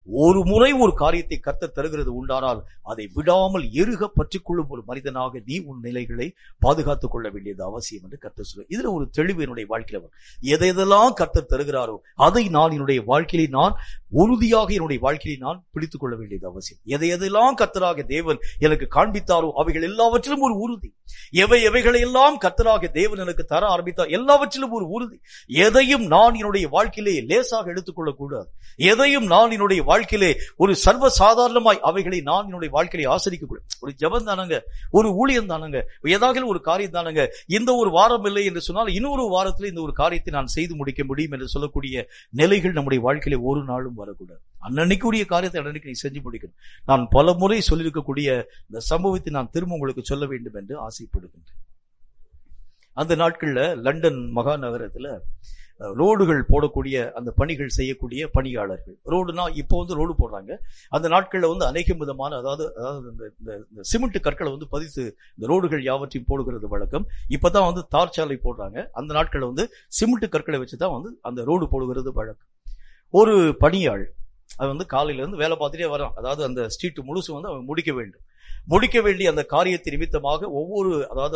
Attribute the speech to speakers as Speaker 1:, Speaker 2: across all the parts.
Speaker 1: ஒரு முறை ஒரு காரியத்தை கர்த்தர் தருகிறது உண்டானால் அதை விடாமல் எருக பற்றிக் கொள்ளும் ஒரு மனிதனாக நீ உன் நிலைகளை பாதுகாத்துக் கொள்ள வேண்டியது அவசியம் என்று கர்த்தர் சொல்ல. இதுல ஒரு தெளிவு என்னுடைய வாழ்க்கையில வரும். எதையெல்லாம் கர்த்தர் தருகிறாரோ அதை நான் என்னுடைய வாழ்க்கையிலே நான் உறுதியாக என்னுடைய வாழ்க்கையை நான் பிடித்துக் கொள்ள வேண்டியது அவசியம். எதையெல்லாம் கர்த்தராக தேவன் எனக்கு காண்பித்தாரோ அவைகள் எல்லாவற்றிலும் ஒரு உறுதி. எவைகளையெல்லாம் கர்த்தராக தேவன் எனக்கு தர ஆரம்பித்தார் எல்லாவற்றிலும் ஒரு உறுதி. எதையும் நான் என்னுடைய வாழ்க்கையிலே லேசாக எடுத்துக்கொள்ளக் கூடாது. எதையும் நான் என்னுடைய வாழ்க்கையிலே ஒரு சர்வ சாதாரணமாய் அவைகளை நான் என்னுடைய வாழ்க்கையை ஆசரிக்க கூடாது. ஒரு ஜெபம் தானங்க, ஒரு ஊழியம் தானங்க, ஏதாவது ஒரு காரியம் தானங்க. இந்த ஒரு வாரம் இல்லை என்று சொன்னால் இன்னொரு வாரத்தில் இந்த ஒரு காரியத்தை நான் செய்து முடிக்க முடியும் என்று சொல்லக்கூடிய நிலைகள் நம்முடைய வாழ்க்கையில ஒரு நாளும் வரக்கூடாது. அன்னைக்குரிய காரியத்தை அன்னைக்கு நீ செஞ்சு முடிக்கணும். நான் பல முறை சொல்லியிருக்கக்கூடிய இந்த சம்பவத்தை நான் திரும்ப உங்களுக்கு சொல்ல வேண்டும் என்று ஆசைப்படுகின்றேன். அந்த நாட்கள்ல லண்டன் மகாநகரத்துல ரோடுகள் போடக்கூடிய அந்த பணிகள் செய்யக்கூடிய பணியாளர்கள், ரோடுனா இப்போ ரோடு போடுறாங்க. அந்த நாட்கள்ல அநேக விதமான அதாவது இந்த சிமெண்ட் கற்களை பதித்து இந்த ரோடுகள் யாவற்றையும் போடுகிறது வழக்கம். இப்பதான் தார் சாலை போடுறாங்க. அந்த நாட்கள்ல சிமெண்ட் கற்களை வச்சுதான் அந்த ரோடு போடுகிறது வழக்கம். ஒரு பணியாள் அது காலையில இருந்து வேலை பார்த்துட்டே வரான். அதாவது அந்த ஸ்ட்ரீட் முழுசு அவன் முடிக்க வேண்டிய அந்த காரியத்தை நிமித்தமாக ஒவ்வொரு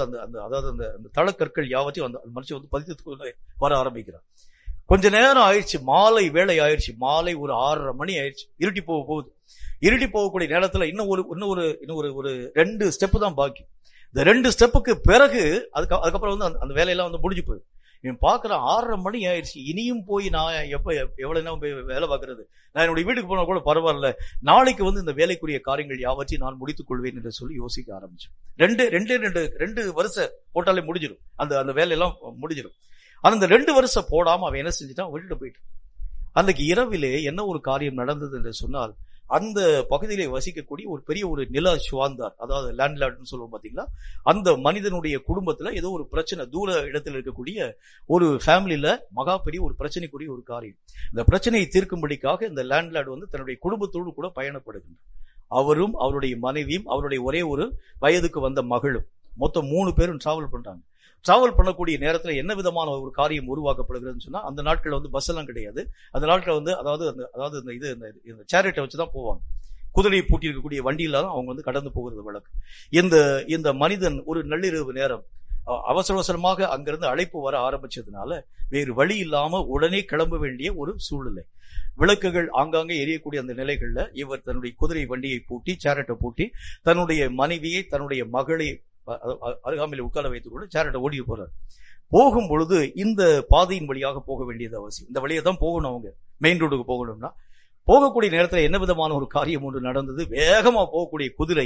Speaker 1: அந்த தளக்கற்கள் யாவற்றையும் அந்த மனுஷன் பதித்து வர ஆரம்பிக்கிறான். கொஞ்ச நேரம் ஆயிடுச்சு, மாலை வேலை ஆயிடுச்சு. மாலை ஒரு 6:30 மணி ஆயிடுச்சு. இருட்டி போகுது. இருட்டி போகக்கூடிய நேரத்துல இன்னும் ஒரு 2 ஸ்டெப்பு தான் பாக்கி. இந்த 2 ஸ்டெப்புக்கு பிறகு அதுக்கப்புறம் அந்த வேலையெல்லாம் முடிஞ்சு போகுது. இவன் பாக்குறான் 6:30 மணி ஆயிடுச்சு. இனியும் போய் நான் எவ்வளவு நேரம் போய் வேலை பார்க்கறது? நான் என்னுடைய வீட்டுக்கு போனா கூட பரவாயில்ல, நாளைக்கு இந்த வேலைக்குரிய காரியங்கள் யாவற்றையும் நான் முடித்துக் கொள்வேன் என்று சொல்லி யோசிக்க ஆரம்பிச்சேன். 2 வருஷம் போட்டாலே முடிஞ்சிடும், அந்த வேலையெல்லாம் முடிஞ்சிடும். அந்த 2 வருஷம் போடாம அவன் என்ன செஞ்சுட்டான், விட்டுட்டு போயிட்டான். அன்னைக்கு இரவிலே என்ன ஒரு காரியம் நடந்தது என்று சொன்னால், அந்த பகுதியிலே வசிக்கக்கூடிய ஒரு பெரிய ஒரு நில சுவாந்தார், அதாவது லேண்ட்லார்ட்னு சொல்லுவோம் பாத்தீங்களா, அந்த மனிதனுடைய குடும்பத்துல ஏதோ ஒரு பிரச்சனை, தூர இடத்துல இருக்கக்கூடிய ஒரு ஃபேமிலியில மகா பெரிய ஒரு பிரச்சனைக்குரிய ஒரு காரியம். இந்த பிரச்சனையை தீர்க்கும்படிக்காக இந்த லேண்ட்லார்டு தன்னுடைய குடும்பத்தோடு கூட பயணப்படுகின்றார். அவரும் அவருடைய மனைவியும் அவருடைய ஒரே ஒரு வயதுக்கு வந்த மகளும், மொத்தம் 3 பேரும் டிராவல் பண்றாங்க. டிராவல் பண்ணக்கூடிய நேரத்துல என்ன விதமான ஒரு காரியம் உருவாக்கப்படுகிறதுன்னு சொன்னா, அந்த நாட்கள்ல பஸ் எல்லாம் கிடையாது. அந்த நாட்கள் அதாவது இந்த சேரிட்டை வச்சுதான் போவாங்க. குதிரையை பூட்டி இருக்கக்கூடிய வண்டியில தான் அவங்க கடந்து போகிறது வழக்கம். இந்த மனிதன் ஒரு நள்ளிரவு நேரம் அவசர அவசரமாக அங்கிருந்து அழைப்பு வர ஆரம்பிச்சதுனால வேறு வழி இல்லாம உடனே கிளம்ப வேண்டிய ஒரு சூழ்நிலை. விளக்குகள் ஆங்காங்கே எரியக்கூடிய அந்த நிலைகள்ல இவர் தன்னுடைய குதிரை வண்டியை பூட்டி, சேரிட்டை பூட்டி, தன்னுடைய மனைவியை தன்னுடைய மகளை அருகாமையில் உட்கார வைத்துக் கொண்டு சேரிட்ட ஓடி போறார். போகும் பொழுது இந்த பாதையின் வழியாக போக வேண்டியது அவசியம். இந்த வழியை தான் போகணும். அவங்க மெயின் ரோடுக்கு போகணும்னா போகக்கூடிய நேரத்தில் என்ன விதமான ஒரு காரியம் ஒன்று நடந்தது. வேகமா போகக்கூடிய குதிரை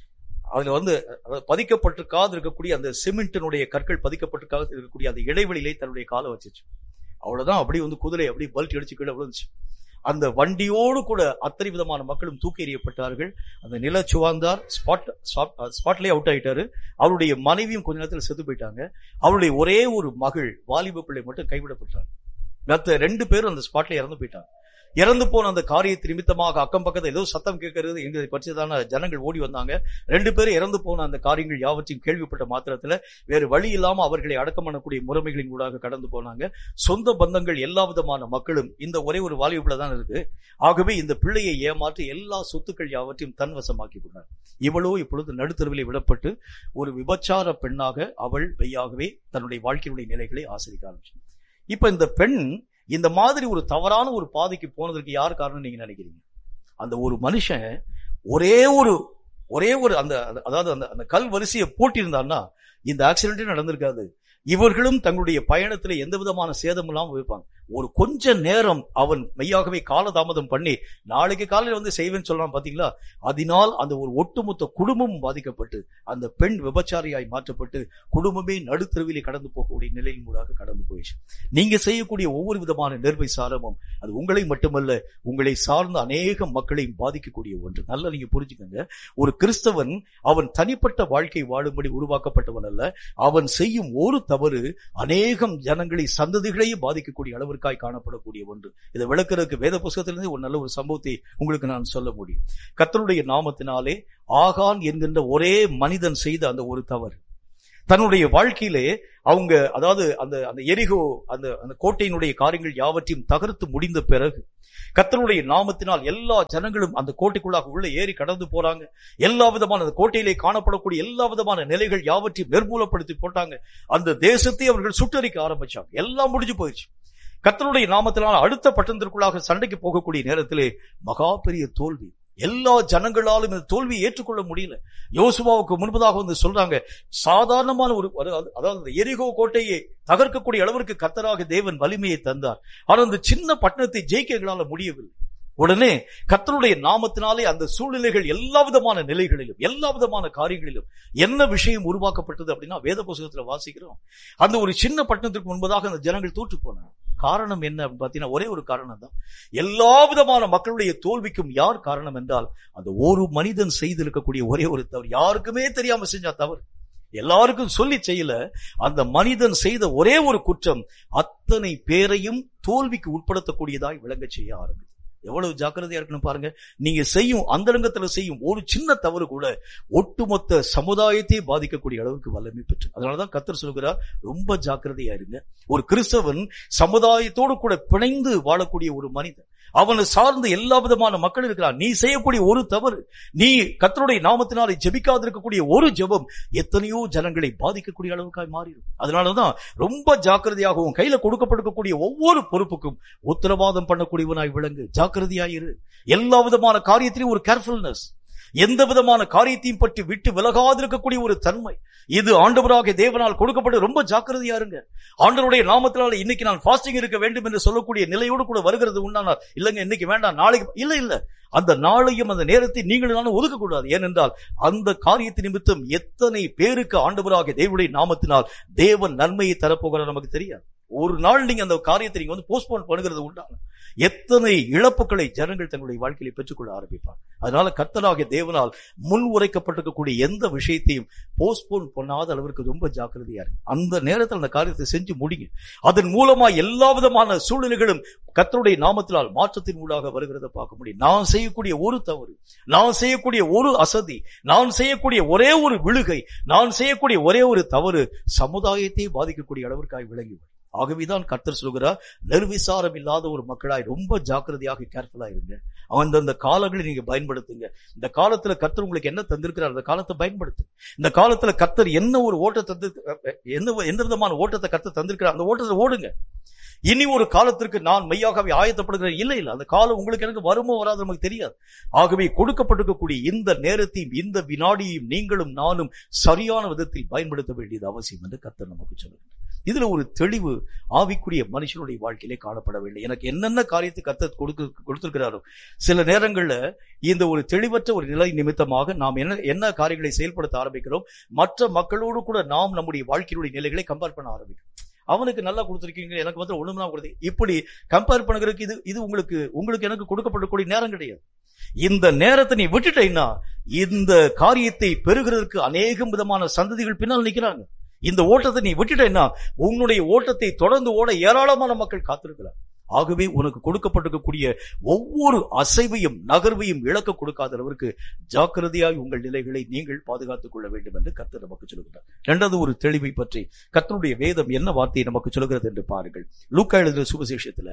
Speaker 1: அதுல பதிக்கப்பட்டிருக்காது இருக்கக்கூடிய அந்த சிமெண்டினுடைய கற்கள் பதிக்கப்பட்டிருக்காது இருக்கக்கூடிய அந்த இடைவெளியிலே தன்னுடைய காலை வச்சிச்சு. அவ்வளவுதான். அப்படி குதிரை அப்படி பல்ட் அடிச்சு கீழே விழுந்துச்சு. அந்த வண்டியோடு கூட அத்தனை விதமான மக்களும் தூக்கி எறியப்பட்டார்கள். அந்த நில சுவாந்தார் ஸ்பாட்லயே அவுட் ஆயிட்டாரு. அவருடைய மனைவியும் கொஞ்ச நேரத்தில் செத்து போயிட்டாங்க. அவருடைய ஒரே ஒரு மகள் வாலிப பிள்ளை மட்டும் கைவிடப்பட்டாங்க. மற்ற 2 பேரும் அந்த ஸ்பாட்ல இறந்து போயிட்டாங்க. இறந்து போன அந்த காரியத்தை நிமித்தமாக அக்கம் பக்கத்தில் ஏதோ சத்தம் கேட்கறது, எங்களை பற்றியதான ஜனங்கள் ஓடி வந்தாங்க. 2 பேரும் இறந்து போன அந்த காரியங்கள் யாவற்றையும் கேள்விப்பட்ட மாத்திரத்துல வேறு வழி இல்லாம அவர்களை அடக்கம் பண்ணக்கூடிய முறைமைகளின் ஊடாக கடந்து போனாங்க. சொந்த பந்தங்கள் எல்லா விதமான மக்களும் இந்த ஒரே ஒரு வாலிபுல தான் இருக்கு. ஆகவே இந்த பிள்ளையை ஏமாற்றி எல்லா சொத்துக்கள் யாவற்றையும் தன்வசமாக்கி கொண்டார். இவளோ இப்பொழுது நடுத்தருவிலே விடப்பட்டு ஒரு விபச்சார பெண்ணாக அவள் மெய்யாகவே தன்னுடைய வாழ்க்கையுடைய நிலைகளை ஆசிரிக்க ஆரம்பிச்சார். இப்ப இந்த பெண் இந்த மாதிரி ஒரு தவறான ஒரு பாதைக்கு போனதற்கு யார் காரணம் நீங்க நினைக்கிறீங்க? அந்த ஒரு மனுஷன் ஒரே ஒரு அந்த கல் வரிசையை போட்டிருந்தான்னா இந்த ஆக்சிடென்டே நடந்திருக்காது. இவர்களும் தங்களுடைய பயணத்துல எந்த விதமான சேதம் இல்லாம வைப்பாங்க. ஒரு கொஞ்ச நேரம் அவன் மெய்யாகவே காலதாமதம் பண்ணி நாளைக்கு காலையில செய்வேன்னு சொல்றான் பாத்தீங்களா, அதனால் அந்த ஒரு ஒட்டுமொத்த குடும்பமும் பாதிக்கப்பட்டு அந்த பெண் விபச்சாரியாய் மாற்றப்பட்டு குடும்பமே நடுத்தருவிலே கடந்து போகக்கூடிய நிலையின் மூலமாக கடந்து போயிடுச்சு. நீங்க செய்யக்கூடிய ஒவ்வொரு விதமான நேர்மை சாரமும் அது உங்களை மட்டுமல்ல, உங்களை சார்ந்த அநேக மக்களையும் பாதிக்கக்கூடிய ஒன்று. நல்லா நீங்க புரிஞ்சுக்கங்க. ஒரு கிறிஸ்தவன் அவன் தனிப்பட்ட வாழ்க்கை வாழும்படி உருவாக்கப்பட்டவன் அல்ல. அவன் செய்யும் ஒரு தவறு அநேகம் ஜனங்களை சந்ததிகளையும் பாதிக்கக்கூடிய அளவிற்காய் காணப்படக்கூடிய ஒன்று. இதை விளக்குறதுக்கு வேத புஸ்தகத்திலிருந்து ஒரு நல்ல ஒரு சம்பவத்தை உங்களுக்கு நான் சொல்ல முடியும். கர்த்தருடைய நாமத்தினாலே ஆகான் என்கின்ற ஒரே மனிதன் செய்த அந்த ஒரு தவறு, தன்னுடைய வாழ்க்கையிலே அவங்க அதாவது அந்த அந்த எரிகோ அந்த கோட்டையினுடைய காரியங்கள் யாவற்றையும் தகர்த்து முடிந்த பிறகு கர்த்தருடைய நாமத்தினால் எல்லா ஜனங்களும் அந்த கோட்டைக்குள்ளாக உள்ள ஏறி கடந்து போறாங்க. எல்லா விதமான அந்த கோட்டையிலே காணப்படக்கூடிய எல்லா விதமான நிலைகள் யாவற்றையும் நிர்மூலப்படுத்தி போட்டாங்க. அந்த தேசத்தை அவர்கள் சுட்டரிக்க ஆரம்பிச்சாங்க. எல்லாம் முடிஞ்சு போயிடுச்சு. கர்த்தருடைய நாமத்தினால் அடுத்த பட்டணத்திற்குள்ளாக சண்டைக்கு போகக்கூடிய நேரத்திலே மகா பெரிய தோல்வி. எல்லா ஜனங்களாலும் இந்த தோல்வியை ஏற்றுக்கொள்ள முடியல. யோசுவாவுக்கு முன்பதாக வந்து சொல்றாங்க, சாதாரணமான ஒரு அதாவது எரிகோ கோட்டையை தகர்க்கக்கூடிய அளவிற்கு கர்த்தராக தேவன் வலிமையை தந்தார். ஆனால் அந்த சின்ன பட்டணத்தை ஜெயிக்க எங்களால முடியவில்லை. உடனே கர்த்தருடைய நாமத்தினாலே அந்த சூழ்நிலைகள் எல்லா விதமான நிலைகளிலும் எல்லா விதமான காரியங்களிலும் என்ன விஷயம் உருவாக்கப்பட்டது அப்படின்னா, வேத புத்தகத்துல வாசிக்கிறோம், அந்த ஒரு சின்ன பட்டணத்திற்கு முன்பதாக அந்த ஜனங்கள் தோற்று போனாங்க. காரணம் என்ன அப்படின்னு பாத்தீங்கன்னா, ஒரே ஒரு காரணம் தான். எல்லா விதமான மக்களுடைய தோல்விக்கும் யார் காரணம் என்றால், அந்த ஒரு மனிதன் செய்திருக்கக்கூடிய ஒரே ஒரு தவறு. யாருக்குமே தெரியாம செஞ்சா தவறு, எல்லாருக்கும் சொல்லி செய்யல. அந்த மனிதன் செய்த ஒரே ஒரு குற்றம் அத்தனை பேரையும் தோல்விக்கு உட்படுத்தக்கூடியதாய் விளங்க செய்ய ஆரம்பிச்சு. எவ்வளவு ஜாக்கிரதையா இருக்கணும் பாருங்க. நீங்க செய்யும் அந்தரங்கத்துல செய்யும் ஒரு சின்ன தவறு கூட ஒட்டுமொத்த சமுதாயத்தை பாதிக்கக்கூடிய அளவுக்கு வல்லமை பெற்று. அதனாலதான் கர்த்தர் சொல்கிறார், ரொம்ப ஜாக்கிரதையா இருங்க. ஒரு கிறிஸ்தவன் சமுதாயத்தோடு கூட பிணைந்து வாழக்கூடிய ஒரு மனிதன், அவனை சார்ந்து எல்லா விதமான மக்கள் இருக்கிறார். நீ செய்யக்கூடிய ஒரு தவறு, நீ கர்த்தருடைய நாமத்தினாலே ஜெபிக்காது இருக்கக்கூடிய ஒரு ஜெபம் எத்தனையோ ஜனங்களை பாதிக்கக்கூடிய அளவுக்காய் மாறிடும். அதனாலதான் ரொம்ப ஜாக்கிரதையாக உன் கையில கொடுக்கப்பட்டிருக்கக்கூடிய ஒவ்வொரு பொறுப்புக்கும் உத்தரவாதம் பண்ணக்கூடியவனாய் விளங்கு. ஜாக்கிரதையாயிரு. எல்லா விதமான காரியத்திலையும் ஒரு கேர்ஃபுல்னஸ், எந்த விதமான காரியத்தையும் பற்றி விட்டு விலகாதிருக்கக்கூடிய ஒரு தன்மை, இது ஆண்டவராகிய தேவனால் கொடுக்கப்பட்டு ரொம்ப ஜாக்கிரதையா இருங்க. ஆண்டவருடைய நாமத்தினால இன்னைக்கு நான் ஃபாஸ்டிங் இருக்க வேண்டும் என்று சொல்லக்கூடிய நிலையோடு கூட வருகிறது உண்டானால், இல்லங்க இன்னைக்கு வேண்டாம் நாளைக்கு, இல்ல அந்த நாளையும் அந்த நேரத்தை நீங்கள் நானும் ஒதுக்கக்கூடாது. ஏனென்றால் அந்த காரியத்தின் நிமித்தம் எத்தனை பேருக்கு ஆண்டவராகிய தேவனுடைய நாமத்தினால் தேவன் நன்மையை தரப்போகிறார் நமக்கு தெரியாது. ஒரு நாள் நீங்க அந்த காரியத்தை நீங்க வந்து போஸ்ட்போன் பண்ணுகிறது உண்டான எத்தனை இழப்புகளை ஜனங்கள் தங்களுடைய வாழ்க்கையை பெற்றுக்கொள்ள ஆரம்பிப்பாங்க. அதனால கர்த்தராகிய தேவனால் முன் உரைக்கப்பட்டிருக்கக்கூடிய எந்த விஷயத்தையும் போஸ்ட்போன் பண்ணாத அளவிற்கு ரொம்ப ஜாக்கிரதையா இருக்கு. அந்த நேரத்தில் அந்த காரியத்தை செஞ்சு முடிங்க. அதன் மூலமா எல்லா விதமான சூழ்நிலைகளும் கர்த்தருடைய நாமத்தினால் மாற்றத்தின் ஊடாக வருகிறத பார்க்க முடியும். நான் செய்யக்கூடிய ஒரு தவறு, நான் செய்யக்கூடிய ஒரு அசதி, நான் செய்யக்கூடிய ஒரே ஒரு விழுகை, நான் செய்யக்கூடிய ஒரே ஒரு தவறு சமுதாயத்தை பாதிக்கக்கூடிய அளவிற்காக விளங்கி. ஆகவேதான் கர்த்தர் சொல்கிறார், நிர்விசாரம் இல்லாத ஒரு மக்களாய் ரொம்ப ஜாக்கிரதையாக கேர்ஃபுல்லா இருங்க. அந்த காலங்களை நீங்க பயன்படுத்துங்க. இந்த காலத்துல கர்த்தர் உங்களுக்கு என்ன தந்திருக்கிறார், அந்த காலத்தை பயன்படுத்து. இந்த காலத்துல கர்த்தர் என்ன ஒரு ஓட்டத்தை எந்த விதமான ஓட்டத்தை கர்த்தர் தந்திருக்கிறார், அந்த ஓட்டத்தை ஓடுங்க. இனி ஒரு காலத்திற்கு நான் மெய்யாகவே ஆயத்தப்படுகிறேன். இல்ல அந்த காலம் உங்களுக்கு எனக்கு வருமோ வராது நமக்கு தெரியாது. ஆகவே கொடுக்கப்பட்டிருக்கக்கூடிய இந்த நேரத்தையும் இந்த வினாடியையும் நீங்களும் நானும் சரியான விதத்தில் பயன்படுத்த வேண்டியது அவசியம் என்று கர்த்தர் நமக்கு சொல்லுகிறார். இதுல ஒரு தெளிவு ஆவிக்குரிய மனுஷனுடைய வாழ்க்கையிலே காணப்படவில்லை. எனக்கு என்னென்ன காரியத்தை கர்த்தர் கொடுத்திருக்கிறாரோ, சில நேரங்கள்ல இந்த ஒரு தெளிவற்ற ஒரு நிலை நிமித்தமாக நாம் என்ன காரியங்களை செயல்படுத்த ஆரம்பிக்கிறோம், மற்ற மக்களோடு கூட நாம் நம்முடைய வாழ்க்கையினுடைய நிலைகளை கம்பேர் பண்ண ஆரம்பிக்கிறோம். அவனுக்கு நல்லா கொடுத்திருக்கீங்க, எனக்கு வந்து ஒண்ணுமே கொடுத்து, இப்படி கம்பேர் பண்ணுறதுக்கு இது உங்களுக்கு எனக்கு கொடுக்கப்படக்கூடிய நேரம் கிடையாது. இந்த நேரத்தை நீ விட்டுட்டீங்கன்னா இந்த காரியத்தை பெறுகிறதுக்கு அநேகம் விதமான சந்ததிகள் பின்னால் நிற்கிறாங்க. இந்த ஓட்டத்தை நீ விட்டுட்டேன்னா உன்னுடைய ஓட்டத்தை தொடர்ந்து ஓட ஏராளமான மக்கள் காத்திருக்கிறார். ஆகவே உனக்கு கொடுக்கப்பட்டிருக்கக்கூடிய ஒவ்வொரு அசைவையும் நகர்வையும் இழக்க கொடுக்காத அளவிற்கு ஜாக்கிரதையாய் உங்கள் நிலைகளை நீங்கள் பாதுகாத்துக் கொள்ள வேண்டும் என்று கர்த்தர் நமக்கு சொல்லுகிறார். இரண்டாவது ஒரு தெளிவை பற்றி கர்த்தருடைய வேதம் என்ன வார்த்தையை நமக்கு சொல்லுகிறது என்று பாருங்கள். லூக்கா எழுதின சுவிசேஷத்துல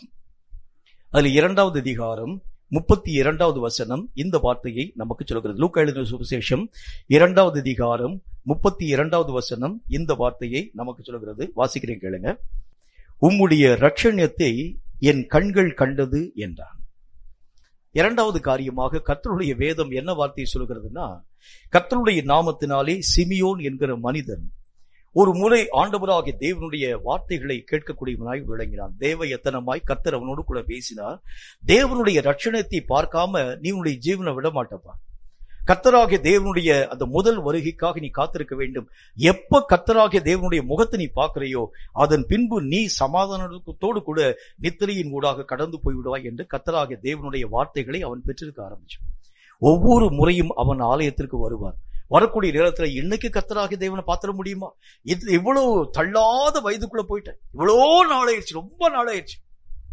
Speaker 1: அதுல 2வது அதிகாரம் 32வது வசனம் இந்த வார்த்தையை நமக்கு சொல்கிறது. லூக்கா எழுதின சுவிசேஷம் 2வது அதிகாரம் 32வது வசனம் இந்த வார்த்தையை நமக்கு சொல்கிறது. வாசிக்கிறேன் கேளுங்க. உம்முடைய இரட்சணியத்தை என் கண்கள் கண்டது என்றான். இரண்டாவது காரியமாக கர்த்தருடைய வேதம் என்ன வார்த்தையை சொல்கிறதுனா, கர்த்தருடைய நாமத்தினாலே சிமியோன் என்கிற மனிதன் ஒரு முறை ஆண்டவராகிய தேவனுடைய வார்த்தைகளை கேட்கக்கூடியவனாய் விளங்கினான். தேவ எத்தனமாய் கர்த்தர் அவனோடு கூட பேசினார். தேவனுடைய இரட்சணியத்தை பார்க்காம நீ உன்னுடைய ஜீவனை விட மாட்டப்பா. கர்த்தராகிய தேவனுடைய அந்த முதல் வருகைக்காக நீ காத்திருக்க வேண்டும். எப்ப கர்த்தராகிய தேவனுடைய முகத்தை நீ பார்க்கிறையோ அதன் பின்பு நீ சமாதானத்தோடு கூட நித்திரையின் ஊடாக கடந்து போய்விடுவாய் என்று கர்த்தராகிய தேவனுடைய வார்த்தைகளை அவன் பெற்றிருக்க ஆரம்பிச்சான். ஒவ்வொரு முறையும் அவன் ஆலயத்திற்கு வருவார். வரக்கூடிய நேரத்துல இன்னைக்கு கர்த்தராகிய தேவனை பார்த்திட முடியுமா? இவ்வளவு தள்ளாத வயதுக்குள்ள போயிட்டேன், இவ்வளோ நாளாயிருச்சு, ரொம்ப நாளாயிருச்சு.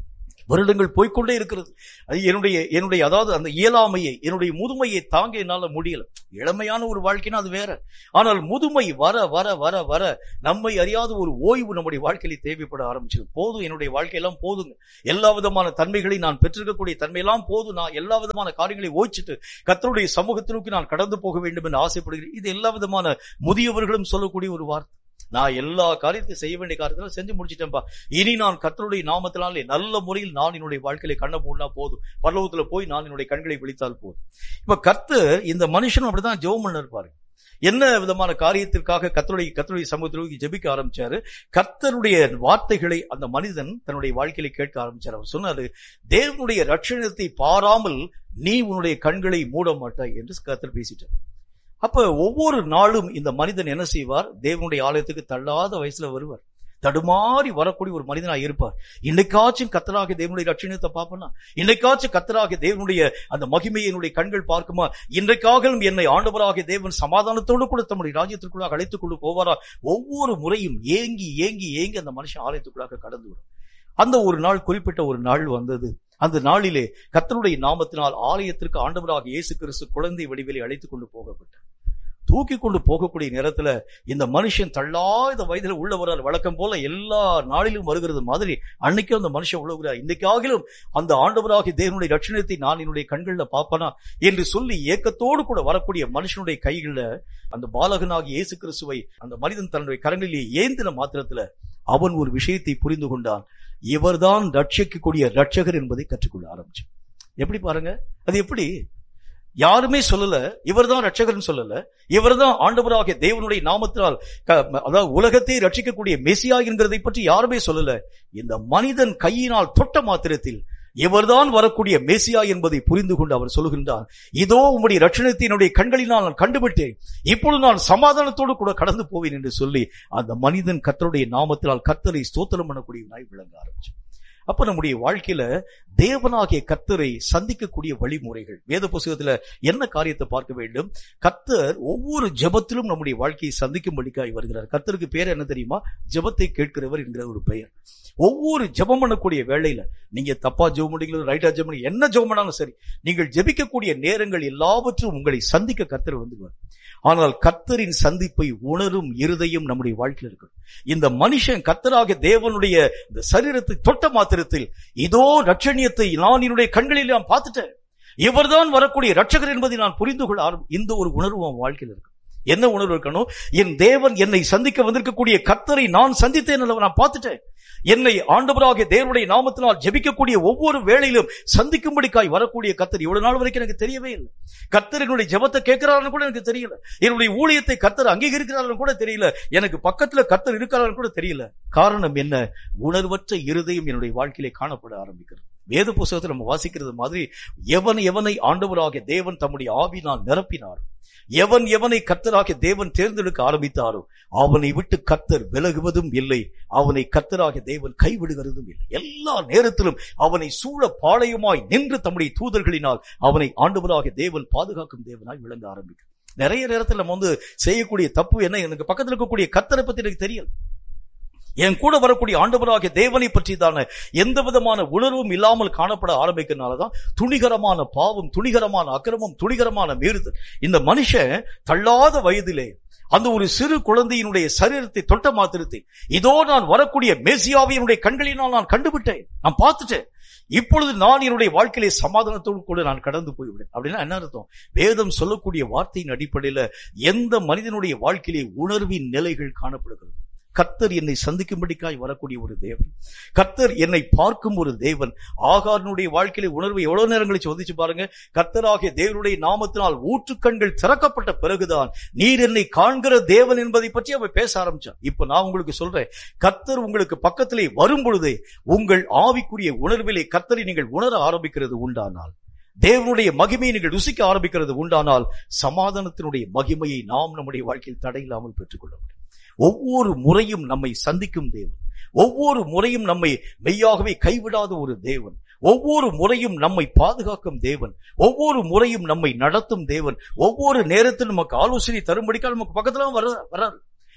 Speaker 1: வருடங்கள் போய்கொண்டே இருக்கிறது. என்னுடைய அதாவது அந்த இயலாமையை, என்னுடைய முதுமையை தாங்க என்னால முடியல. இளமையான ஒரு வாழ்க்கைனா அது வேற. ஆனால் முதுமை வர வர வர வர நம்மை அறியாத ஒரு ஓய்வு நம்முடைய வாழ்க்கையில தேவைப்பட ஆரம்பிச்சது. போதும், என்னுடைய வாழ்க்கையெல்லாம் போதுங்க, எல்லா விதமான தன்மைகளை நான் பெற்றிருக்கக்கூடிய தன்மையெல்லாம் போதும், நான் எல்லா விதமான காரியங்களை ஓய்ச்சிட்டு கர்த்தருடைய சமூகத்திற்கு நான் கடந்து போக வேண்டும் என்று ஆசைப்படுகிறேன். இது எல்லா விதமான முதியவர்களும் சொல்லக்கூடிய ஒரு வார்த்தை. நான் எல்லா காரியத்தையும் செய்ய வேண்டிய காரியத்தை செஞ்சு முடிச்சிட்டேன்பா, இனி நான் கர்த்தருடைய நாமத்தினாலே நல்ல முறையில் நான் என்னுடைய வாழ்க்கையில கண்ண மூடினா போதும், பரலோகத்துல போய் நான் என்னுடைய கண்களை விழித்தால் போதும். இப்ப கர்த்தர் இந்த மனுஷனும் அப்படிதான் ஜெபம் பண்ண இருப்பாரு. என்ன விதமான காரியத்திற்காக கர்த்தருடைய சமூகத்தில் ஜெபிக்க ஆரம்பிச்சாரு. கர்த்தருடைய வார்த்தைகளை அந்த மனிதன் தன்னுடைய வாழ்க்கையில கேட்க ஆரம்பிச்சார். அவர் சொன்னாரு, தேவனுடைய ரட்சணத்தை பாராமல் நீ உன்னுடைய கண்களை மூட மாட்டாய் என்று கர்த்தர் பேசிட்டார். அப்ப ஒவ்வொரு நாளும் இந்த மனிதன் என்ன செய்வார்? தேவனுடைய ஆலயத்துக்கு தள்ளாத வயசுல வருவார். தடுமாறி வரக்கூடிய ஒரு மனிதனா இருப்பார். இன்னைக்காச்சும் கர்த்தராகிய தேவனுடைய ரட்சணத்தை பார்ப்பனா, இன்னைக்காச்சும் கர்த்தராகிய தேவனுடைய அந்த மகிமையை என்னுடைய கண்கள் பார்க்குமா, இன்றைக்காகவும் என்னை ஆண்டவராகிய தேவன் சமாதானத்தோடு கூட தம்முடைய ராஜ்யத்திற்குள்ளாக அழைத்துக் கொண்டு போவாரா? ஒவ்வொரு முறையும் ஏங்கி ஏங்கி ஏங்கி அந்த மனுஷன் ஆலயத்துக்குள்ளாக கடந்து வரும். அந்த ஒரு நாள், குறிப்பிட்ட ஒரு நாள் வந்தது. அந்த நாளிலே கர்த்தருடைய நாமத்தினால் ஆலயத்திற்கு ஆண்டவராக இயேசு கிறிஸ்து குழந்தை வடிவிலே அழைத்துக் கொண்டு போகப்பட்டார். தூக்கி கொண்டு போகக்கூடிய நேரத்துல இந்த மனுஷன் தள்ளாத வயதுல உள்ள வர்றார். வழக்கம் போல எல்லா நாளிலும் வருகிறது மாதிரி அன்னைக்கும் அந்த மனுஷன் உள்ள, இன்னைக்காகிலும் அந்த ஆண்டவராகிய தேவனுடைய ரட்சணத்தை நான் என்னுடைய கண்கள்ல பாப்பனா என்று சொல்லி ஏக்கத்தோடு கூட வரக்கூடிய மனுஷனுடைய கைகள்ல அந்த பாலகனாகிய இயேசு கிறிஸ்துவை அந்த மனிதன் தன்னுடைய கரங்களிலே ஏந்தின மாத்திரத்துல அவன் ஒரு விஷயத்தை புரிந்து கொண்டான். இவர்தான் ரட்சிக்கக்கூடிய ரட்சகர் என்பதை கற்றுக்கொள்ள ஆரம்பிச்சான். எப்படி பாருங்க, அது எப்படி? யாருமே சொல்லல இவர்தான் ரட்சகர்னு சொல்லல, இவர்தான் ஆண்டவராகிய தேவனுடைய நாமத்தினால் அதாவது உலகத்தை ரட்சிக்கக்கூடிய மெசியா என்கிறதை பற்றி யாருமே சொல்லல. இந்த மனிதன் கையினால் தொட்ட மாத்திரத்தில் இவர்தான் வரக்கூடிய மெசியா என்பதை புரிந்து கொண்டு அவர் சொல்லுகின்றார், இதோ உம்முடைய ரட்சணத்தினுடைய கண்களினால் நான் கண்டுபிட்டேன், இப்பொழுது நான் சமாதானத்தோடு கூட கடந்து போவேன் என்று சொல்லி அந்த மனிதன் கர்த்தருடைய நாமத்தினால் கர்த்தரை ஸ்தோத்திரம் பண்ணக்கூடியவனாய் விளங்க ஆரம்பிச்சான். அப்ப நம்முடைய வாழ்க்கையில தேவனாகிய கர்த்தரை சந்திக்கக்கூடிய வழிமுறைகள் வேத புத்தகத்துல என்ன காரியத்தை பார்க்க வேண்டும்? கர்த்தர் ஒவ்வொரு ஜெபத்திலும் நம்முடைய வாழ்க்கையை சந்திக்கும்படிக்காய் வருகிறார். கர்த்தருக்கு பேர் என்ன தெரியுமா? ஜெபத்தை கேட்கிறவர் என்கிற ஒரு பெயர். ஒவ்வொரு ஜெபம் பண்ணக்கூடிய வேளையில நீங்க தப்பா ஜெபம் பண்ணீங்களோ ரைட்டா ஜெபம் பண்ணி என்ன ஜெபம் பண்ணாலும் சரி, நீங்கள் ஜெபிக்கக்கூடிய நேரங்கள் எல்லாவற்றும் உங்களை சந்திக்க கர்த்தர் வந்துவார். ஆனால் கர்த்தரின் சந்திப்பை உணரும் இருதயம் நம்முடைய வாழ்க்கையில் இருக்கு. இந்த மனுஷன் கர்த்தராகிய தேவனுடைய இந்த சரீரத்தை தொட்ட மாத்திரத்தில் இதோ ரட்சணியத்தை நான் என்னுடைய கண்களில் நான் பார்த்துட்டேன், இவர்தான் வரக்கூடிய ரட்சகர் என்பதை நான் புரிந்து கொள்ள இந்த ஒரு உணர்வு அவன் வாழ்க்கையில் இருக்கு. என்ன உணர்வு இருக்கணும்? என் தேவன் என்னை சந்திக்க வந்திருக்கக்கூடிய கர்த்தரை நான் சந்தித்தேன், நான் பார்த்துட்டேன். என்னை ஆண்டவராகிய தேவனுடைய நாமத்தினால் ஜெபிக்கக்கூடிய ஒவ்வொரு வேளையிலும் சந்திக்கும்படிக்காய் வரக்கூடிய கர்த்தர் இவ்வளவு நாள் வரைக்கும் எனக்கு தெரியவே இல்லை. கர்த்தர் என்னுடைய ஜெபத்தை கேட்கிறாருன்னு கூட எனக்கு தெரியல. என்னுடைய ஊழியத்தை கர்த்தர் அங்கீகரிக்கிறாருன்னு கூட தெரியல. எனக்கு பக்கத்துல கர்த்தர் இருக்கிறாருன்னு கூட தெரியல. காரணம் என்ன? உணர்வற்ற இருதயம் என்னுடைய வாழ்க்கையிலே காணப்பட ஆரம்பிக்கிறது. வேத புத்தகத்தில் நம்ம வாசிக்கிறது மாதிரி எவனை ஆண்டவராகிய தேவன் தம்முடைய ஆவியினால் நிரப்பினார், எவனை கர்த்தராகிய தேவன் தேர்ந்தெடுக்க ஆரம்பித்தாரோ அவனை விட்டு கர்த்தர் விலகுவதும் இல்லை, அவனை கர்த்தராகிய தேவன் கைவிடுகிறதும் இல்லை. எல்லா நேரத்திலும் அவனை சூழ பாளையமாய் நின்று தம்முடைய தூதர்களினால் அவனை ஆண்டவராகிய தேவன் பாதுகாக்கும் தேவனாய் விளங்க ஆரம்பிக்கும். நிறைய நேரத்தில் நம்ம செய்யக்கூடிய தப்பு என்ன? எனக்கு பக்கத்தில் இருக்கக்கூடிய கர்த்தரை பத்தி எனக்கு தெரியல, என் கூட வரக்கூடிய ஆண்டவராகிய தேவனை பற்றி தானே எந்த விதமான உணர்வும் இல்லாமல் காணப்பட ஆரம்பிக்கிறதுனாலதான் துணிகரமான பாவம், துணிகரமான அக்கிரமம், துணிகரமான மீறுதல். இந்த மனுஷன் தள்ளாத வயதிலே அந்த ஒரு சிறு குழந்தையினுடைய சரீரத்தை தொட்ட மாத்திரத்தில் இதோ நான் வரக்கூடிய மெசியாவினுடைய கண்களினால் நான் கண்டுபிட்டேன், நான் பார்த்துட்டேன், இப்பொழுது நான் என்னுடைய வாழ்க்கையிலே சமாதானத்தோடு கூட நான் கடந்து போய்விட்டேன். அப்படின்னா என்ன அர்த்தம்? வேதம் சொல்லக்கூடிய வார்த்தையின் அடிப்படையில எந்த மனிதனுடைய வாழ்க்கையிலே உணர்வின் நிலைகள் காணப்படுகிறது. கர்த்தர் என்னை சந்திக்கும்படிக்காய் வரக்கூடிய ஒரு தேவன், கர்த்தர் என்னை பார்க்கும் ஒரு தேவன். ஆகாரனுடைய வாழ்க்கையில உணர்வு எவ்வளவு நேரங்களை சோதிச்சு பாருங்க. கர்த்தராகிய தேவனுடைய நாமத்தினால் ஊற்றுக்கண்கள் திறக்கப்பட்ட பிறகுதான் நீர் என்னை காண்கிற தேவன் என்பதை பற்றி அவன் பேச ஆரம்பிச்சான். இப்ப நான் உங்களுக்கு சொல்றேன், கர்த்தர் உங்களுக்கு பக்கத்திலே வரும் பொழுதே உங்கள் ஆவிக்குரிய உணர்விலே கர்த்தரை நீங்கள் உணர ஆரம்பிக்கிறது உண்டானால், தேவனுடைய மகிமையை நீங்கள் ருசிக்க ஆரம்பிக்கிறது உண்டானால், சமாதானத்தினுடைய மகிமையை நாம் நம்முடைய வாழ்க்கையில் தடையில்லாமல் பெற்றுக்கொள்ள முடியும். ஒவ்வொரு முறையும் நம்மை சந்திக்கும் தேவன், ஒவ்வொரு முறையும் நம்மை மெய்யாகவே கைவிடாத ஒரு தேவன், ஒவ்வொரு முறையும் நம்மை பாதுகாக்கும் தேவன், ஒவ்வொரு முறையும் நம்மை நடத்தும் தேவன், ஒவ்வொரு நேரத்திலும் நமக்கு ஆலோசனை தரும்படிக்காக நமக்கு பக்கத்துல வராரு.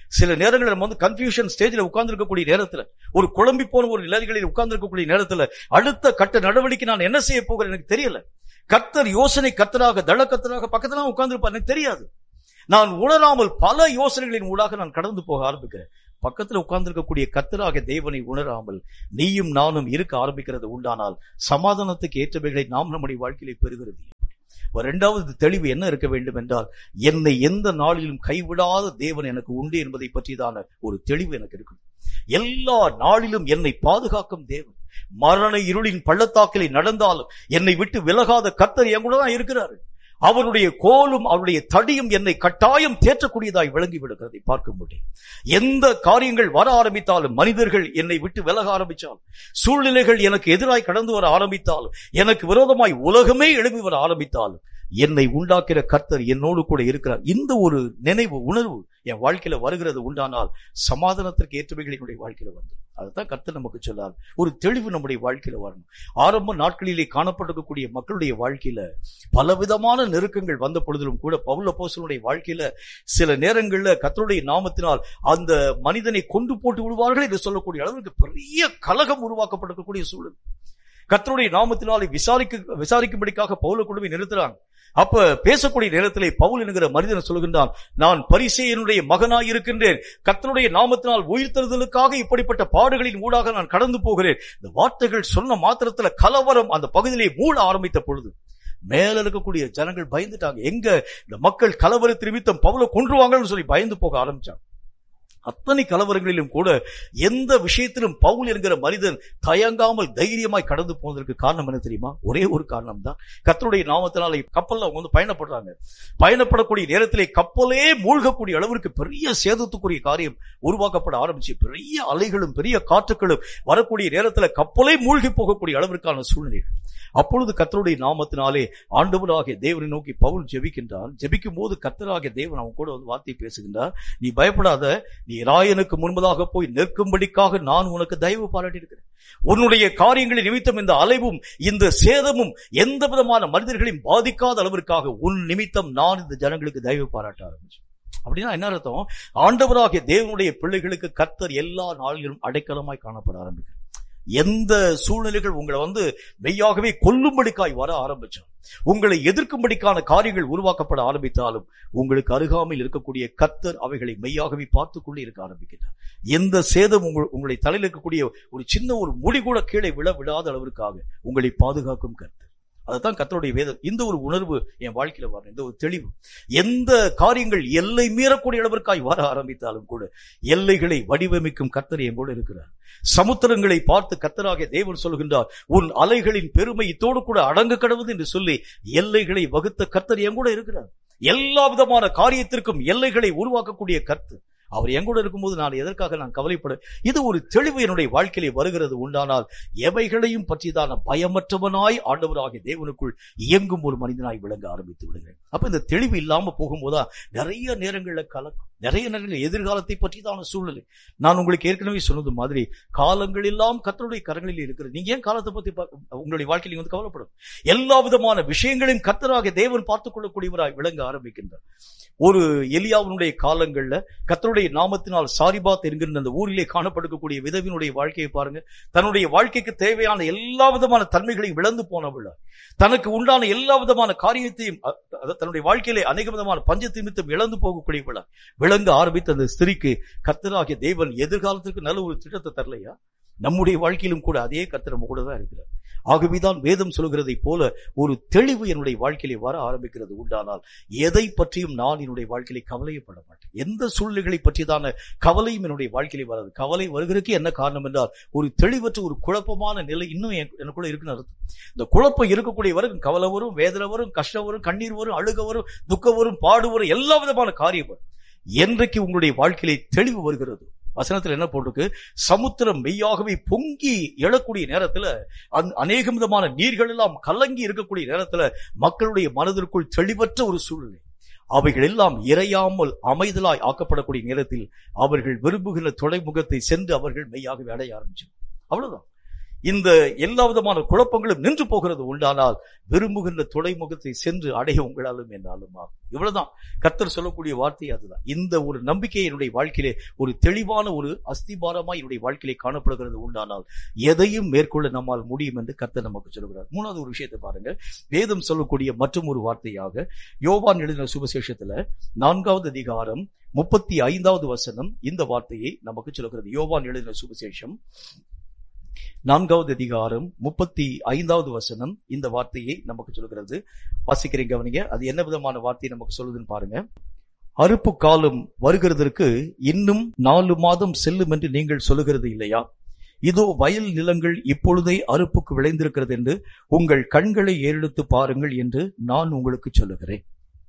Speaker 1: சில நேரங்களில் நம்ம கன்ஃபியூஷன் ஸ்டேஜில் உட்கார்ந்து இருக்கக்கூடிய நேரத்தில், ஒரு குழம்பி போன ஒரு நிலைகளில் உட்கார்ந்து இருக்கக்கூடிய நேரத்தில் அடுத்த கட்ட நடவடிக்கை நான் என்ன செய்ய போகிறேன் எனக்கு தெரியல. கர்த்தர் யோசனை கர்த்தராக, தள கர்த்தராக பக்கத்துல உட்கார்ந்து இருப்பார், எனக்கு தெரியாது. நான் உணராமல் பல யோசனைகளின் ஊடாக நான் கடந்து போக ஆரம்பிக்கிறேன். பக்கத்தில் உட்கார்ந்து இருக்கக்கூடிய கர்த்தராக தேவனை உணராமல் நீயும் நானும் இருக்க ஆரம்பிக்கிறது உண்டானால் சமாதானத்துக்கு ஏற்றவைகளை நாம் நம்முடைய வாழ்க்கையிலே பெறுகிறது. இரண்டாவது தெளிவு என்ன இருக்க வேண்டும் என்றால், என்னை எந்த நாளிலும் கைவிடாத தேவன் எனக்கு உண்டு என்பதை பற்றியதான ஒரு தெளிவு எனக்கு இருக்கும். எல்லா நாளிலும் என்னை பாதுகாக்கும் தேவன், மரண இருளின் பள்ளத்தாக்கிலே நடந்தாலும் என்னை விட்டு விலகாத கர்த்தர் என் கூட தான் இருக்கிறார். அவருடைய கோலும் அவருடைய தடியும் என்னை கட்டாயம் தேற்றக்கூடியதாய் விளங்கி விடுகிறதை பார்க்க முடியும். எந்த காரியங்கள் வர ஆரம்பித்தாலும், மனிதர்கள் என்னை விட்டு விலக ஆரம்பித்தாலும், சூழ்நிலைகள் எனக்கு எதிராய் கடந்து வர ஆரம்பித்தாலும், எனக்கு விரோதமாய் உலகமே எழுப்பி வர ஆரம்பித்தாலும், என்னை உண்டாக்கிற கர்த்தர் என்னோடு கூட இருக்கிறார். இந்த ஒரு நினைவு உணர்வு என் வாழ்க்கையில வருகிறது உண்டானால் சமாதானத்திற்கு ஏற்றவைகள் என்னுடைய வாழ்க்கையில வந்து, அதுதான் கர்த்தர் நமக்கு சொல்லார். ஒரு தெளிவு நம்முடைய வாழ்க்கையில வரணும். ஆரம்ப நாட்களிலே காணப்பட்டிருக்கக்கூடிய மக்களுடைய வாழ்க்கையில பலவிதமான நெருக்கங்கள் வந்த பொழுதிலும் கூட பவுல் அப்போஸ்தலனுடைய வாழ்க்கையில சில நேரங்கள்ல கர்த்தருடைய நாமத்தினால் அந்த மனிதனை கொண்டு போட்டு விடுவார்கள் என்று சொல்லக்கூடிய அளவுக்கு பெரிய கலகம் உருவாக்கப்பட்டிருக்கக்கூடிய சூழல். கர்த்தருடைய நாமத்தினாலே விசாரிக்கும்படிக்காக பவுலை கொண்டு போய் நிறுத்துறாங்க. அப்ப பேசக்கூடிய நேரத்திலே பவுல் என்கிற மனிதன் சொல்கின்றான், நான் பரிசேயனுடைய மகனாய் இருக்கின்றேன், கர்த்தருடைய நாமத்தினால் உயிர்த்தெழுதலுக்காக இப்படிப்பட்ட பாடுகளின் ஊடாக நான் கடந்து போகிறேன். இந்த வார்த்தைகள் சொன்ன மாத்திரத்துல கலவரம் அந்த பகுதியிலே மூட ஆரம்பித்த பொழுது மேல இருக்கக்கூடிய ஜனங்கள் பயந்துட்டாங்க. எங்க இந்த மக்கள் கலவரத்து நிமித்தம் பவுலை கொன்றுவாங்கன்னு சொல்லி பயந்து போக ஆரம்பிச்சாங்க. அத்தனை கலவரங்களிலும் கூட எந்த விஷயத்திலும் பவுல் என்கிற மனிதன் தயங்காமல் தைரியமாய் கடந்து போவதற்கு காரணம் என்ன தெரியுமா? ஒரே ஒரு காரணம் தான், கர்த்தருடைய நாமத்தினால கப்பல்ல அவங்க பயணப்படுறாங்க. பயணப்படக்கூடிய நேரத்திலே கப்பலே மூழ்கக்கூடிய அளவிற்கு பெரிய சேதத்துக்குரிய காரியம் உருவாக்கப்பட ஆரம்பிச்சு, பெரிய அலைகளும் பெரிய காற்றுகளும் வரக்கூடிய நேரத்தில் கப்பலே மூழ்கி போகக்கூடிய அளவிற்கான சூழ்நிலைகள். அப்பொழுது கர்த்தருடைய நாமத்தினாலே ஆண்டவராகிய தேவனை நோக்கி பவுல் ஜெபிக்கின்றான். ஜெபிக்கும் போது கர்த்தராகிய தேவன் அவன் கூட வந்து வார்த்தை பேசுகின்றார். நீ பயப்படாத, நீ ராயனுக்கு முன்பதாக போய் நிற்கும்படிக்காக நான் உனக்கு தயவு பாராட்டி இருக்கிறேன். உன்னுடைய காரியங்களின் நிமித்தம் இந்த அலைவும் இந்த சேதமும் எந்த விதமான மனிதர்களையும் பாதிக்காத அளவிற்காக உன் நிமித்தம் நான் இந்த ஜனங்களுக்கு தயவு பாராட்ட ஆரம்பிச்சேன். அப்படின்னா என்ன அர்த்தம்? ஆண்டவராகிய தேவனுடைய பிள்ளைகளுக்கு கர்த்தர் எல்லா நாளிலும் அடைக்கலமாய் காணப்பட ஆரம்பிக்கிறார். எந்த சூழ்நிலைகள் உங்களை மெய்யாகவே கொல்லும்படிக்காய் வர ஆரம்பிச்சாலும், உங்களை எதிர்க்கும்படிக்கான காரியங்கள் உருவாக்கப்பட ஆரம்பித்தாலும், உங்களுக்கு அருகாமையில் இருக்கக்கூடிய கர்த்தர் அவைகளை மெய்யாகவே பார்த்துக்கொண்டே இருக்க ஆரம்பிக்கிறார். எந்த சேதம் உங்களுடைய தலையில் இருக்கக்கூடிய ஒரு சின்ன ஒரு முடி கூட கீழே விழாத அளவிற்காக உங்களை பாதுகாக்கும் கர்த்தர். அதுதான் கர்த்தருடைய வேதம். இந்த ஒரு உணர்வு என் வாழ்க்கையில வர, இந்த ஒரு தெளிவு. எந்த காரியங்கள் எல்லை மீறக்கூடிய அளவிற்காய் வர ஆரம்பித்தாலும் கூட எல்லைகளை வடிவமைக்கும் கர்த்தர் என் கூட இருக்கிறார். சமுத்திரங்களை பார்த்து கர்த்தராகிய தேவன் சொல்கின்றார், உன் அலைகளின் பெருமை இத்தோடு கூட அடங்க கடவுது என்று சொல்லி எல்லைகளை வகுத்த கர்த்தர் என் கூட இருக்கிறார். எல்லா விதமான காரியத்திற்கும் எல்லைகளை உருவாக்கக்கூடிய கர்த்தர் அவர் எங்கூட இருக்கும்போது நான் எதற்காக நான் கவலைப்பட? இது ஒரு தெளிவு என்னுடைய வாழ்க்கையிலே வருகிறது உண்டானால் எவைகளையும் பற்றியதான பயமற்றவனாய் ஆண்டவராகிய தேவனுக்குள் இயங்கும் ஒரு மனிதனாய் விளங்க ஆரம்பித்து விடுகிறேன். அப்ப இந்த தெளிவு இல்லாம போகும்போதா நிறைய நேரங்கள்ல கலக்கும், நிறைய நேரங்கள் எதிர்காலத்தை பற்றியதான சூழ்நிலை. நான் உங்களுக்கு ஏற்கனவே சொன்னது மாதிரி காலங்கள் எல்லாம் கர்த்தருடைய கரங்களில் இருக்கிறது. நீங்க ஏன் காலத்தை பத்தி உங்களுடைய வாழ்க்கையில் கவலைப்படும்? எல்லா விதமான விஷயங்களையும் கர்த்தராகிய தேவன் பார்த்துக் கொள்ளக்கூடியவராய் விளங்க ஆரம்பிக்கின்றார். ஒரு எலியாவினுடைய காலங்கள்ல கர்த்தருடைய நாமத்தினால் சாரிபாத் என்கின்ற அந்த ஊரிலே காணப்படக்கூடிய விதவினுடைய வாழ்க்கையை பாருங்க. தன்னுடைய வாழ்க்கைக்கு தேவையான எல்லா விதமான தன்மைகளையும் இழந்து போனவள், தனக்கு உண்டான எல்லா விதமான காரியத்தையும் தன்னுடைய வாழ்க்கையிலே அநேக விதமான பஞ்சத்தை நிமித்தம் இழந்து போகக்கூடியவள் விளங்க ஆரம்பித்த அந்த ஸ்திரீக்கு கர்த்தராகிய தேவன் எதிர்காலத்திற்கு நல்ல ஒரு திட்டத்தை தரலையா? நம்முடைய வாழ்க்கையிலும் கூட அதே கர்த்தர் நம்ம கூட தான் இருக்கிறார். ஆகவேதான் வேதம் சொல்கிறதை போல ஒரு தெளிவு என்னுடைய வாழ்க்கையிலே வர ஆரம்பிக்கிறது உண்டானால் எதை பற்றியும் நான் என்னுடைய வாழ்க்கையிலே கவலையப்பட மாட்டேன். எந்த சூழ்நிலைகளை பற்றியதான கவலையும் என்னுடைய வாழ்க்கையிலே வராது. கவலை வருகிறதுக்கு என்ன காரணம் என்றால் ஒரு தெளிவற்ற ஒரு குழப்பமான நிலை இன்னும் எனக்குள்ள இருக்குன்னு அர்த்தம். இந்த குழப்பம் இருக்கக்கூடிய வரைக்கும் கவலை வரும், வேதனை வரும், கஷ்டம் வரும், கண்ணீர் வரும், அழுக வரும், துக்கம் வரும், பாடு வரும், எல்லா விதமான காரியம் வரும். என்றைக்கு உங்களுடைய வாழ்க்கையிலே தெளிவு வருகிறது, வசனத்தில் என்ன போட்டிருக்கு? சமுத்திரம் மெய்யாகவே பொங்கி எழக்கூடிய நேரத்துல, அநேக விதமான நீர்கள் எல்லாம் கலங்கி இருக்கக்கூடிய நேரத்துல மக்களுடைய மனதிற்குள் தெளிவற்ற ஒரு சூழ்நிலை, அவைகள் எல்லாம் இறையாமல் அமைதலாய் ஆக்கப்படக்கூடிய நேரத்தில் அவர்கள் விரும்புகிற துறைமுகத்தை சென்று அவர்கள் மெய்யாகவே அடைய ஆரம்பிச்சு. அவ்வளவுதான். இந்த எல்லா விதமான குழப்பங்களும் நின்று போகிறது உண்டானால் விரும்புகின்ற துறைமுகத்தை சென்று அடைய உங்களாலும் என்னாலும் ஆகும். இவ்வளவுதான் கர்த்தர் சொல்லக்கூடிய வார்த்தை. அதுதான் இந்த ஒரு நம்பிக்கை என்னுடைய வாழ்க்கையிலே ஒரு தெளிவான ஒரு அஸ்திபாரமாய் என்னுடைய வாழ்க்கையிலே காணப்படுகிறது உண்டானால் எதையும் மேற்கொள்ள நம்மால் முடியும் என்று கர்த்தர் நமக்கு சொல்கிறார். மூணாவது ஒரு விஷயத்தை பாருங்க, வேதம் சொல்லக்கூடிய மற்றும் ஒரு வார்த்தையாக யோவான் எழுதின சுவிசேஷத்துல 4வது அதிகாரம் 35வது வசனம் இந்த வார்த்தையை நமக்கு சொல்கிறது. யோவான் எழுதின சுவிசேஷம் 4வது அதிகாரம் 35வது வசனம் இந்த வார்த்தையை நமக்கு சொல்கிறது. வாசிக்கிறேன், கவனிங்க. அது என்ன விதமான வார்த்தை நமக்கு சொல்லுதுன்னு பாருங்க. அறுப்பு காலம் வருகிறதற்கு இன்னும் 4 மாதம் செல்லும் என்று நீங்கள் சொல்லுகிறது இல்லையா? இதோ வயல் நிலங்கள் இப்பொழுதே அறுப்புக்கு விளைந்திருக்கிறது என்று உங்கள் கண்களை ஏறெடுத்து பாருங்கள் என்று நான் உங்களுக்கு சொல்லுகிறேன்.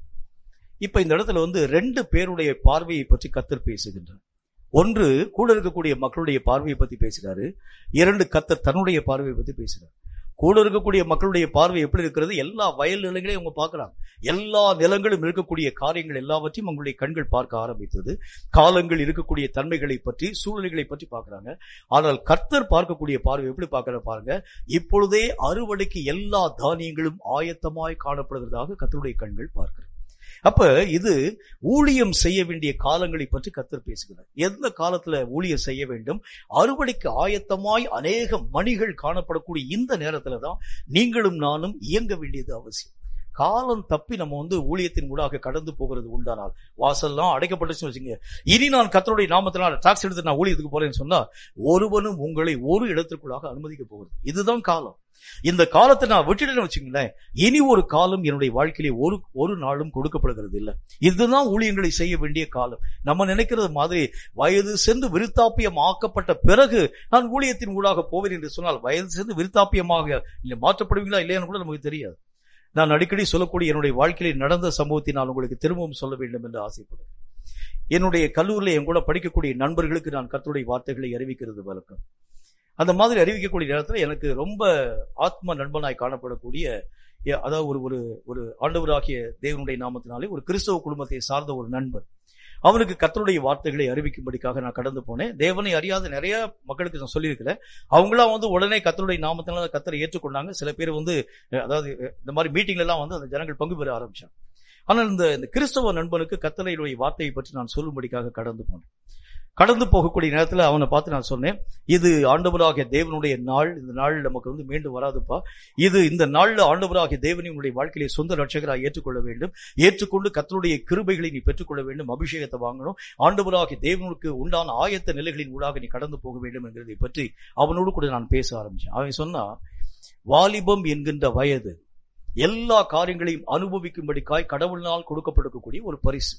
Speaker 1: இப்ப இந்த இடத்துல 2 பேருடைய பார்வையை பற்றி கர்த்தர் பேசுகின்றார். ஒன்று கூட இருக்கக்கூடிய மக்களுடைய பார்வையை பத்தி பேசுறாரு. 2 கர்த்தர் தன்னுடைய பார்வையை பத்தி பேசுறாரு. கூட இருக்கக்கூடிய மக்களுடைய பார்வை எப்படி இருக்கிறது? எல்லா வயல் நிலங்களையும் அவங்க பார்க்கறாங்க. எல்லா நிலங்களும் இருக்கக்கூடிய காரியங்கள் எல்லாவற்றையும் உங்களுடைய கண்கள் பார்க்க ஆரம்பித்தது. காலங்கள் இருக்கக்கூடிய தன்மைகளை பற்றி, சூழ்நிலைகளை பற்றி பார்க்கறாங்க. ஆனால் கர்த்தர் பார்க்கக்கூடிய பார்வை எப்படி பார்க்கிற பாருங்க. இப்பொழுதே அறுவடைக்கு எல்லா தானியங்களும் ஆயத்தமாய் காணப்படுகிறதாக கர்த்தருடைய கண்கள் பார்க்கிறது. அப்ப இது ஊழியம் செய்ய வேண்டிய காலங்களை பற்றி கர்த்தர் பேசுகிறார். எந்த காலத்துல ஊழியம் செய்ய வேண்டும்? அறுவடைக்கு ஆயத்தமாய் அநேக மணிகள் காணப்படக்கூடிய இந்த நேரத்துலதான் நீங்களும் நானும் இயங்க வேண்டியது அவசியம். காலம் தப்பி நம்ம ஊழியத்தின் ஊடாக கடந்து போகிறது உண்டானால், வாசல்லாம் அடைக்கப்பட்டுச்சுன்னு வச்சுங்க, இனி நான் கர்த்தருடைய நாமத்தினால் டாக்ஸ் எடுத்து நான் ஊழியத்துக்கு போறேன்னு சொன்னா ஒருவனும் உங்களை ஒரு இடத்திற்குள்ளாக அனுமதிக்க போகிறது. இதுதான் காலம். இந்த காலத்தை நான் விட்டுட்டேன்னு வச்சுங்களேன், இனி ஒரு காலம் என்னுடைய வாழ்க்கையிலே ஒரு நாளும் கொடுக்கப்படுகிறது இல்லை. இதுதான் ஊழியங்களை செய்ய வேண்டிய காலம். நம்ம நினைக்கிறது மாதிரி வயது சென்று விருத்தாப்பியம் ஆக்கப்பட்ட பிறகு நான் ஊழியத்தின் ஊடாக போவேன் என்று சொன்னால் வயது சென்று விருத்தாப்பியமாக மாற்றப்படுவீங்களா இல்லையான்னு கூட நமக்கு தெரியாது. நான் அடிக்கடி சொல்லக்கூடிய என்னுடைய வாழ்க்கையில் நடந்த சம்பவத்தை நான் உங்களுக்கு திரும்பவும் சொல்ல வேண்டும் என்று ஆசைப்படுறேன். என்னுடைய கல்லூரியில் என் கூட படிக்கக்கூடிய நண்பர்களுக்கு நான் கர்த்தருடைய வார்த்தைகளை அறிவிக்கிறது வழக்கம். அந்த மாதிரி அறிவிக்கக்கூடிய நேரத்தில் எனக்கு ரொம்ப ஆத்ம நண்பனாய் காணப்படக்கூடிய, அதாவது ஒரு ஆண்டவராகிய தேவனுடைய நாமத்தினாலே ஒரு கிறிஸ்தவ குடும்பத்தை சார்ந்த ஒரு நண்பர், அவனுக்கு கர்த்தருடைய வார்த்தைகளை அறிவிக்கும்படிக்காக நான் கடந்து போனேன். தேவனை அறியாத நிறைய மக்களுக்கு நான் சொல்லியிருக்கிறேன். அவங்களாம் உடனே கர்த்தருடைய நாமத்தினால கர்த்தரை ஏற்றுக்கொண்டாங்க. சில பேர் அதாவது இந்த மாதிரி மீட்டிங்ல எல்லாம் அந்த ஜனங்கள் பங்கு பெற ஆரம்பிச்சாங்க. ஆனால் இந்த கிறிஸ்தவ நண்பனுக்கு கர்த்தருடைய வார்த்தையை பற்றி நான் சொல்லும்படிக்காக கடந்து போனேன். கடந்து போகக்கூடிய நேரத்தில் அவனை பார்த்து நான் சொன்னேன், இது ஆண்டவராகிய தேவனுடைய நாள். இந்த நாள் நமக்கு மீண்டும் வராதுப்பா. இந்த நாள்ல ஆண்டவராகிய தேவனை உன்னுடைய வாழ்க்கையிலே சொந்த ரட்சகராக ஏற்றுக்கொள்ள வேண்டும். ஏற்றுக்கொண்டு கர்த்தருடைய கிருபைகளை நீ பெற்றுக்கொள்ள வேண்டும். அபிஷேகத்தை வாங்கணும். ஆண்டவராகிய தேவனுக்கு உண்டான ஆயத்த நிலைகளின் ஊடாக நீ கடந்து போக வேண்டும் என்கிறதை பற்றி அவனோடு கூட நான் பேச ஆரம்பிச்சேன். அவன் சொன்னா, வாலிபம் என்கின்ற வயது எல்லா காரியங்களையும் அனுபவிக்கும்படிக்காய் கடவுளினால் கொடுக்கப்படக்கூடிய ஒரு பரிசு.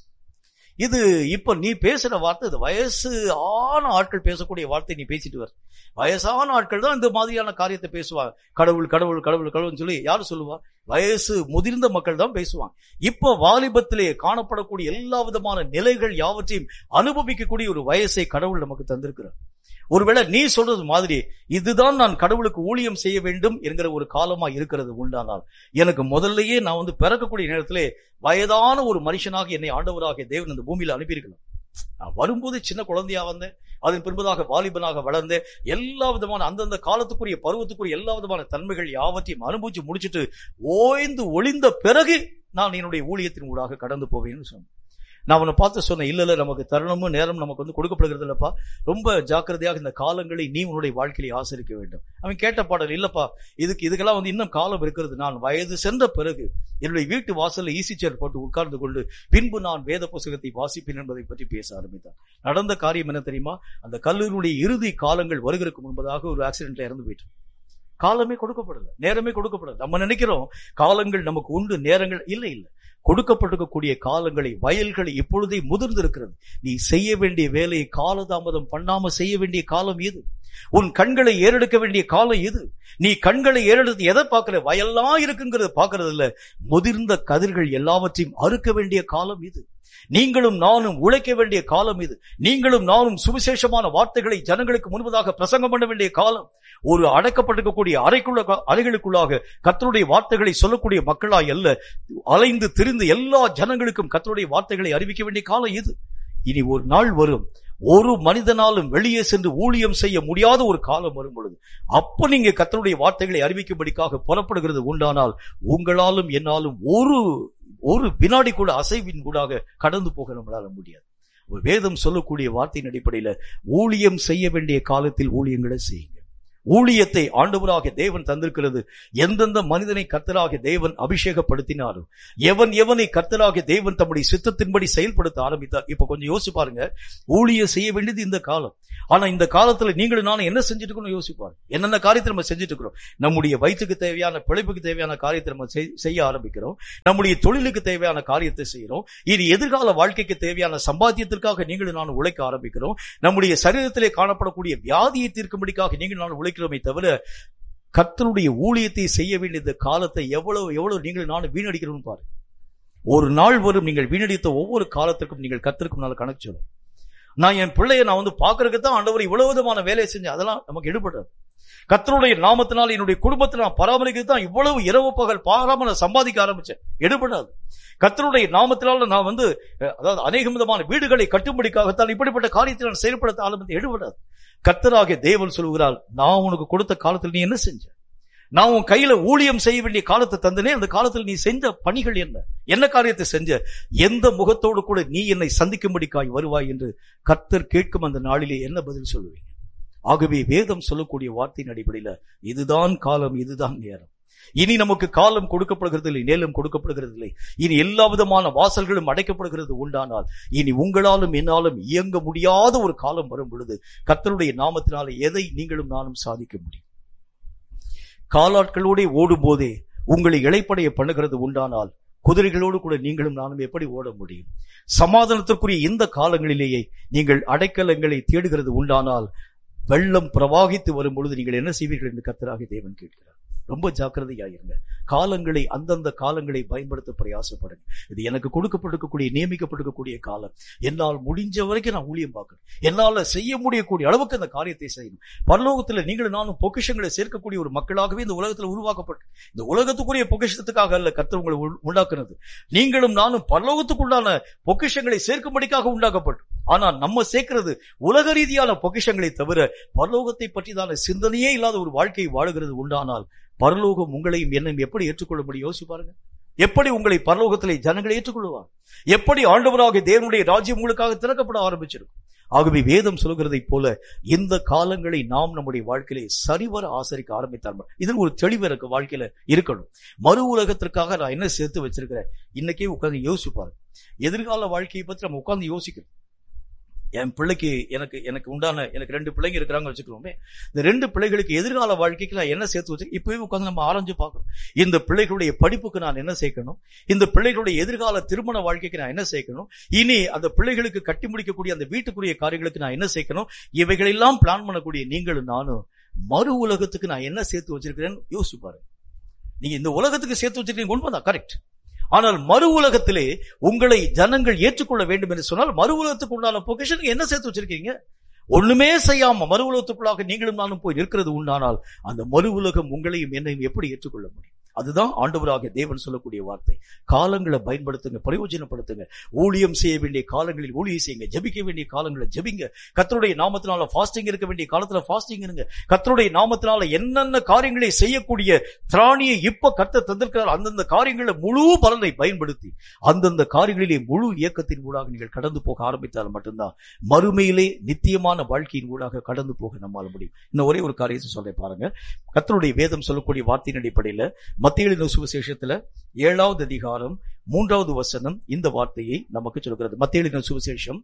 Speaker 1: இது இப்ப நீ பேசுற வார்த்தை, இது வயசு ஆன ஆட்கள் பேசக்கூடிய வார்த்தை நீ பேசிட்டு வர. வயசான ஆட்கள் தான் இந்த மாதிரியான காரியத்தை பேசுவாங்க. கடவுள் கடவுள் கடவுள் கடவுள்னு சொல்லி யாரு சொல்லுவா? வயசு முதிர்ந்த மக்கள் தான் பேசுவாங்க. இப்ப வாலிபத்திலே காணப்படக்கூடிய எல்லா விதமான நிலைகள் யாவற்றையும் அனுபவிக்கக்கூடிய ஒரு வயசை கடவுள் நமக்கு தந்திருக்கிறார். ஒருவேளை நீ சொல்றது மாதிரி இதுதான் நான் கடவுளுக்கு ஊழியம் செய்ய வேண்டும் என்கிற ஒரு காலமா இருக்கிறது உண்டானால், எனக்கு முதல்லயே நான் பிறக்கக்கூடிய நேரத்திலே வயதான ஒரு மனுஷனாக என்னை ஆண்டவராகிய தேவன் இந்த பூமியில அனுப்பியிருக்கலாம். நான் வரும்போது சின்ன குழந்தையா வந்தேன். அதன் பின்பதாக வாலிபனாக வளர்ந்தேன். எல்லா விதமான அந்தந்த காலத்துக்குரிய பருவத்துக்குரிய எல்லா விதமான தன்மைகள் யாவற்றையும் அனுபவிச்சு முடிச்சுட்டு ஓய்ந்து ஒளிந்த பிறகு நான் என்னுடைய ஊழியத்தின் ஊடாக கடந்து போவேன்னு சொன்னேன். நான் அவனை பார்த்து சொன்னேன், இல்ல நமக்கு தருணமும் நேரம் நமக்கு கொடுக்கப்படுகிறது இல்லப்பா, ரொம்ப ஜாக்கிரதையாக இந்த காலங்களை நீ உன்னுடைய வாழ்க்கையை ஆசரிக்க வேண்டும். அவன் கேட்ட பாடல், இல்லப்பா இதுக்கெல்லாம் இன்னும் காலம் இருக்கிறது. நான் வயது சென்ற பிறகு என்னுடைய வீட்டு வாசல்ல ஈசி சேர் போட்டு உட்கார்ந்து கொண்டு பின்பு நான் வேத புத்தகத்தை வாசிப்பேன் என்பதை பற்றி பேச ஆரம்பித்தான். நடந்த காரியம் என்ன தெரியுமா? அந்த கல்லூரியுடைய இறுதி காலங்கள் வருகிறதுக்கு முன்பதாக ஒரு ஆக்சிடென்ட்ல இறந்து போயிட்டு. காலமே கொடுக்கப்படல, நேரமே கொடுக்கப்படல. நம்ம நினைக்கிறோம் காலங்கள் நமக்கு உண்டு, நேரங்கள் இல்லை. கொடுக்கப்பட்டிருக்கக்கூடிய காலங்களை, வயல்களை இப்பொழுதே முதிர்ந்திருக்கிறது. நீ செய்ய வேண்டிய வேலையை காலதாமதம் பண்ணாம செய்ய வேண்டிய காலம் இது. உன் கண்களை ஏறெடுக்க வேண்டிய காலம் இது. நீ கண்களை ஏறெடுத்து எதை பார்க்கல? வயல்லாம் இருக்குங்கிறத பார்க்கறது இல்ல. முதிர்ந்த கதிர்கள் எல்லாவற்றையும் அறுக்க வேண்டிய காலம் இது. நீங்களும் நானும் உழைக்க வேண்டிய காலம் இது. நீங்களும் நானும் சுவிசேஷமான வார்த்தைகளை ஜனங்களுக்கு முன்பதாக பிரசங்கம் பண்ண வேண்டிய காலம். ஒரு அடைக்கப்பட்டிருக்கக்கூடிய அறைகளுக்குள்ளாக கர்த்தருடைய வார்த்தைகளை சொல்லக்கூடிய மக்களாய் அல்ல, அலைந்து திரிந்து எல்லா ஜனங்களுக்கும் கர்த்தருடைய வார்த்தைகளை அறிவிக்க வேண்டிய காலம் இது. இனி ஒரு நாள் வரும், ஒரு மனிதனாலும் வெளியே சென்று ஊழியம் செய்ய முடியாத ஒரு காலம் வரும் பொழுது, அப்ப நீங்க கர்த்தருடைய வார்த்தைகளை அறிவிக்கும்படிக்காக புறப்படுகிறது உண்டானால், உங்களாலும் என்னாலும் ஒரு வினாடி கூட அசைவின் கூடாக கடந்து போக நம்மளால முடியாது. வேதம் சொல்லக்கூடிய வார்த்தையின் அடிப்படையில ஊழியம் செய்ய வேண்டிய காலத்தில் ஊழியங்களை செய்யுங்க. ஊழியத்தை ஆண்டவராக தேவன் தந்திருக்கிறது. எந்தெந்த மனிதனை கர்த்தராக தேவன் அபிஷேகப்படுத்தினாலும், எவனை கர்த்தராக தேவன் தம்முடைய சித்தத்தின்படி செயல்படுத்த ஆரம்பித்தார். இப்ப கொஞ்சம் யோசிச்சு பாருங்க, ஊழியம் செய்ய வேண்டியது இந்த காலம். ஆனா இந்த காலத்துல நீங்களும் நானும் என்ன செஞ்சுட்டு இருக்கணும் யோசிப்பாரு. என்னென்ன காரியத்தை நம்ம செஞ்சுட்டு இருக்கிறோம்? நம்முடைய வயிற்றுக்கு தேவையான, பிழைப்புக்கு தேவையான காரியத்தை நம்ம செய்ய ஆரம்பிக்கிறோம். நம்முடைய தொழிலுக்கு தேவையான காரியத்தை செய்யறோம். இது எதிர்கால வாழ்க்கைக்கு தேவையான சம்பாத்தியத்திற்காக நீங்களும் நானும் உழைக்க ஆரம்பிக்கிறோம். நம்முடைய சரீரத்திலே காணப்படக்கூடிய வியாதியை தீர்க்கும்படிக்காக நீங்கள் நானும் உழைக்கிறோமே தவிர, கர்த்தருடைய ஊழியத்தை செய்ய வேண்டிய காலத்தை எவ்வளவு நீங்கள் நானும் வீணடிக்கிறோம் பாரு. ஒரு நாள் வரும், நீங்கள் வீணடித்த ஒவ்வொரு காலத்திற்கும் நீங்கள் கர்த்தருக்கு நாள் கணக்கு சொல்லும். நான் என் பிள்ளைய நான் பாக்குறதுக்கு தான் ஆண்டவர் இவ்வளவு விதமான வேலையை செஞ்சேன், அதெல்லாம் நமக்கு எடுபடாது. கர்த்தருடைய நாமத்தினால் என்னுடைய குடும்பத்தை நான் பராமரிக்கிறது தான் இவ்வளவு இரவு பகல் பாராம நான் சம்பாதிக்க ஆரம்பிச்சேன், எடுபடாது. கர்த்தருடைய நாமத்தினால நான் அதாவது அநேக விதமான வீடுகளை கட்டும்படிக்காகத்தான் இப்படிப்பட்ட காரியத்தை நான் செயல்படுத்த ஆரம்பித்து, எடுபடாது. கர்த்தராகிய தேவன் சொல்கிறார், நான் உனக்கு கொடுத்த காலத்தில் நீ என்ன செஞ்ச? நான் உன் கையில ஊழியம் செய்ய வேண்டிய காலத்தை தந்தனே, அந்த காலத்தில் நீ செஞ்ச பணிகள் என்ன காரியத்தை செஞ்ச? எந்த முகத்தோடு கூட நீ என்னை சந்திக்கும்படிக்காய் வருவாய் என்று கர்த்தர் கேட்கும் அந்த நாளிலே என்ன பதில் சொல்லுவீங்க? ஆகவே வேதம் சொல்லக்கூடிய வார்த்தையின் அடிப்படையில இதுதான் காலம், இதுதான் நேரம். இனி நமக்கு காலம் கொடுக்கப்படுகிறது இல்லை, நேரம் கொடுக்கப்படுகிறது இல்லை. இனி எல்லா விதமான வாசல்களும் அடைக்கப்படுகிறது உண்டானால், இனி உங்களாலும் என்னாலும் இயங்க முடியாத ஒரு காலம் வரும் பொழுது கர்த்தருடைய நாமத்தினால எதை நீங்களும் நானும் சாதிக்க முடியும்? காலாட்களோட ஓடும் போதே உங்களை இளைப்படைய பண்ணுகிறது உண்டானால், குதிரைகளோடு கூட நீங்களும் நானும் எப்படி ஓட முடியும்? சமாதானத்திற்குரிய இந்த காலங்களிலேயே நீங்கள் அடைக்கலங்களை தேடுகிறது உண்டானால், வெள்ளம் பிரவாகித்து வரும் பொழுது நீங்கள் என்ன செய்வீர்கள் என்று கர்த்தராகிய தேவன் கேட்கிறார். ரொம்ப ஜாக்கிரதையாயிருங்க. காலங்களை, அந்தந்த காலங்களை பயன்படுத்த பிரயாசப்படுங்க. இது எனக்கு கொடுக்கப்பட்டிருக்கக்கூடிய, நியமிக்கப்பட்டிருக்கக்கூடிய காலம். என்னால் முடிஞ்ச வரைக்கும் நான் ஊழியம் பார்க்கணும். என்னால செய்ய முடியக்கூடிய அளவுக்கு அந்த காரியத்தை செய்யணும். பரலோகத்தில் நீங்களும் நானும் பொக்கிஷங்களை சேர்க்கக்கூடிய ஒரு மக்களாகவே இந்த உலகத்தில் உருவாக்கப்பட்டு, இந்த உலகத்துக்குரிய பொக்கிஷத்துக்காக அல்ல கர்த்தர் உங்களை உண்டாக்குனது. நீங்களும் நானும் பரலோகத்துக்குள்ளான பொக்கிஷங்களை சேர்க்கும்படிக்காக உண்டாக்கப்பட்டு, ஆனால் நம்ம சேர்க்கிறது உலக ரீதியான பொக்கிஷங்களை தவிர பரலோகத்தை பற்றிதான சிந்தனையே இல்லாத ஒரு வாழ்க்கையை வாழுகிறது உண்டானால், பரலோகம் உங்களையும் என்னையும் எப்படி ஏற்றுக்கொள்ள முடியும்? யோசிச்சு பாருங்க. எப்படி உங்களை பரலோகத்திலே ஜனங்களை ஏற்றுக்கொள்வார்? எப்படி ஆண்டவராகிய தேவனுடைய ராஜ்யம் உங்களுக்காக திறக்கப்பட ஆரம்பிச்சிருக்கும்? ஆகவே வேதம் சொல்கிறதை போல இந்த காலங்களை நாம் நம்முடைய வாழ்க்கையிலே சரிவர ஆசரிக்க ஆரம்பித்தார். இதில் ஒரு தெளிவு எனக்கு வாழ்க்கையில இருக்கணும். மறு உலகத்திற்காக நான் என்ன சேர்த்து வச்சிருக்கிறேன்? இன்னைக்கே உட்கார்ந்து யோசிப்பாரு. எதிர்கால வாழ்க்கையை பற்றி நம்ம உட்கார்ந்து யோசிக்கணும். என் பிள்ளைக்கு எனக்கு 2 பிள்ளைங்க இருக்கிறாங்க வச்சுக்கிறோமே. இந்த 2 பிள்ளைகளுக்கு எதிர்கால வாழ்க்கைக்கு நான் என்ன சேர்த்து வச்சு இப்பவே உட்கார்ந்து நம்ம ஆராய்ஞ்சு பார்க்கணும். இந்த பிள்ளைகளுடைய படிப்புக்கு நான் என்ன சேர்க்கணும்? இந்த பிள்ளைகளுடைய எதிர்கால திருமண வாழ்க்கைக்கு நான் என்ன சேர்க்கணும்? இனி அந்த பிள்ளைகளுக்கு கட்டி முடிக்கக்கூடிய அந்த வீட்டுக்குரிய காரியங்களுக்கு நான் என்ன சேர்க்கணும்? இவைகளெல்லாம் பிளான் பண்ணக்கூடிய நீங்களும் நானும் மறு உலகத்துக்கு நான் என்ன சேர்த்து வச்சிருக்கிறேன்னு யோசிச்சு பாருங்க. நீங்க இந்த உலகத்துக்கு சேர்த்து வச்சிருக்கீங்க, உண்மைதான், கரெக்ட். ஆனால் மறு உலகத்திலே உங்களை ஜனங்கள் ஏற்றுக்கொள்ள வேண்டும் என்று சொன்னால், மறு உலகத்துக்கு உண்டான பொக்கிஷன் என்ன சேர்த்து வச்சிருக்கீங்க? ஒண்ணுமே செய்யாம மறு உலகத்துக்குள்ளாக நீங்களும் நானும் போய் நிற்கிறது உண்டானால், அந்த மறு உலகம் உங்களையும் என்னையும் எப்படி ஏற்றுக்கொள்ள முடியும்? அதுதான் ஆண்டவராகிய தேவன் சொல்லக்கூடிய வார்த்தை. காலங்களை பயன்படுத்துங்க, பிரயோஜனப்படுத்துங்க. ஊழியம் செய்ய வேண்டிய காலங்களில் ஊழியம் செய்யுங்க, ஜெபிக்க வேண்டிய காலங்களை ஜெபிங்க. கர்த்தருடைய நாமத்தினால ஃபாஸ்டிங் இருக்க வேண்டிய காலத்துல ஃபாஸ்டிங் இருங்க. கர்த்தருடைய நாமத்தினால என்னென்ன காரியங்களை செய்யக்கூடிய திராணியை இப்ப கர்த்தர் தந்திருக்கிறார், அந்தந்த காரியங்களை முழு பலனை பயன்படுத்தி அந்தந்த காரியங்களிலே முழு இயக்கத்தின் ஊடாக நீங்கள் கடந்து போக ஆரம்பித்தால் மட்டும்தான் மறுமையிலே நித்தியமான வாழ்க்கையின் ஊடாக கடந்து போக நம்மால் முடியும். இன்னும் ஒரே ஒரு காரியத்தை சொல்ல பாருங்க. கர்த்தருடைய வேதம் சொல்லக்கூடிய வார்த்தையின் அடிப்படையில் மத்தேயு எழுதின சுவிசேஷத்துல 7வது அதிகாரம் 3வது வசனம் இந்த வார்த்தையை நமக்கு சொல்கிறது. மத்தேயு எழுதின சுவிசேஷம்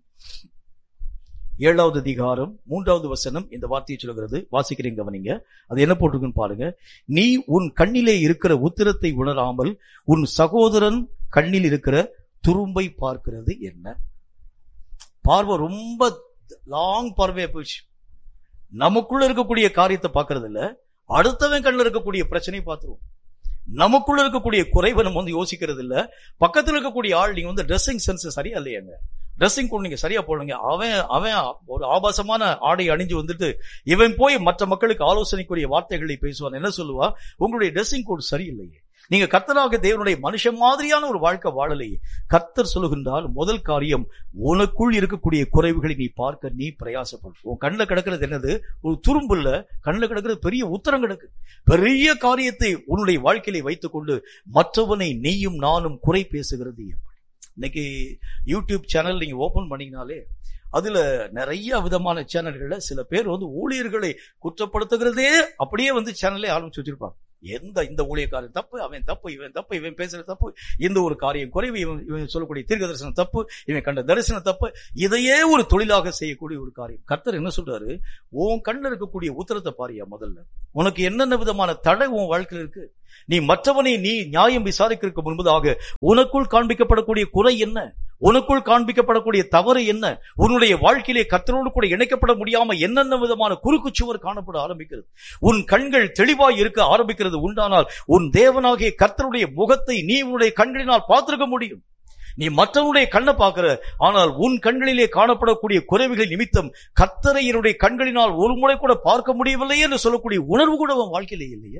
Speaker 1: 7வது அதிகாரம் 3வது வசனம் இந்த வார்த்தையை சொல்கிறது. வாசிக்கிறீங்க, கவனிங்க. அது என்ன போட்டிருக்குன்னு பாருங்க. நீ உன் கண்ணிலே இருக்கிற உத்திரத்தை உணராமல் உன் சகோதரன் கண்ணில் இருக்கிற துரும்பை பார்க்கிறது என்ன? பார்வை ரொம்ப லாங் பார்வையா போயிடுச்சு. நமக்குள்ள இருக்கக்கூடிய காரியத்தை பார்க்கறது இல்ல, அடுத்தவன் கண்ணில் இருக்கக்கூடிய பிரச்சனையை பார்த்துருவோம். நமக்குள்ள இருக்கக்கூடிய குறைவை நம்ம யோசிக்கிறது இல்ல. பக்கத்துல இருக்கக்கூடிய ஆள், நீங்க ட்ரெஸ்ஸிங் சென்ஸ் சரியா இல்லையாங்க, ட்ரெஸ்ஸிங் கோட் நீங்க சரியா போடுங்க. அவன் ஒரு ஆபாசமான ஆடை அணிஞ்சு வந்துட்டு இவன் போய் மற்ற மக்களுக்கு ஆலோசனைக்குரிய வார்த்தைகளை பேசுவான். என்ன சொல்லுவா? உங்களுடைய ட்ரெஸ்ஸிங் கோட் சரியில்லையே, நீங்க கர்த்தராகிய தேவனுடைய மனுஷன் மாதிரியான ஒரு வாழ்க்கை வாழலையே. கர்த்தர் சொல்லுகின்றால் முதல் காரியம், உனக்குள் இருக்கக்கூடிய குறைவுகளை நீ பார்க்க நீ பிரயாசப்படும். உன் கண்ணில் கிடக்கிறது என்னது? ஒரு துரும்பு இல்ல, கண்ணில் கிடக்கிறது பெரிய உத்தரம் கிடக்கு. பெரிய காரியத்தை உன்னுடைய வாழ்க்கையில வைத்துக் கொண்டு மற்றவனை நீயும் நானும் குறை பேசுகிறது எப்படி? இன்னைக்கு யூடியூப் சேனல் நீங்க ஓபன் பண்ணீங்கனாலே அதுல நிறைய விதமான சேனல்கள்ல சில பேர் ஊழியர்களை குற்றப்படுத்துகிறதே அப்படியே சேனலே ஆரம்பிச்சு வச்சிருப்பாங்க. இந்த ஊழியக்காரன் தப்பு, அவன் தப்பு, இவன் தப்பு, இவன் பேசுற தப்பு, இந்த ஒரு காரியம் குறைவு, இவன் சொல்லக்கூடிய தீர்க்க தரிசனம் தப்பு, இவன் கண்ட தரிசனம் தப்பு, இதையே ஒரு தொழிலாக செய்யக்கூடிய ஒரு காரியம். கர்த்தர் என்ன சொல்றாரு? உன் கண்ணில் இருக்கக்கூடிய உத்தரத்தை பாரியா. முதல்ல உனக்கு என்னென்ன விதமான தடை உன் வாழ்க்கையில் இருக்கு? நீ மற்றவனை நீ நியாயம் விசாரிக்க முன்பதாக உனக்குள் காண்பிக்கப்படக்கூடிய குறை என்ன? உனக்குள் காண்பிக்கப்படக்கூடிய தவறு என்ன? உன்னுடைய வாழ்க்கையிலே கர்த்தரோடு கூட இணைக்கப்பட முடியாம என்னென்ன விதமான குறுக்கு சுவர் காணப்பட ஆரம்பிக்கிறது. உன் கண்கள் தெளிவாய் இருக்க ஆரம்பிக்கிறது உண்டானால் உன் தேவனாகிய கர்த்தருடைய முகத்தை நீ உன்னுடைய கண்களினால் பார்த்திருக்க முடியும். நீ மற்றவனுடைய கண்ணை பார்க்கிற, ஆனால் உன் கண்களிலே காணப்படக்கூடிய குறைவுகள் நிமித்தம் கர்த்தரை என்னுடைய கண்களினால் ஒரு முறை கூட பார்க்க முடியவில்லையே என்று சொல்லக்கூடிய உணர்வு கூட உன் வாழ்க்கையிலே இல்லையே.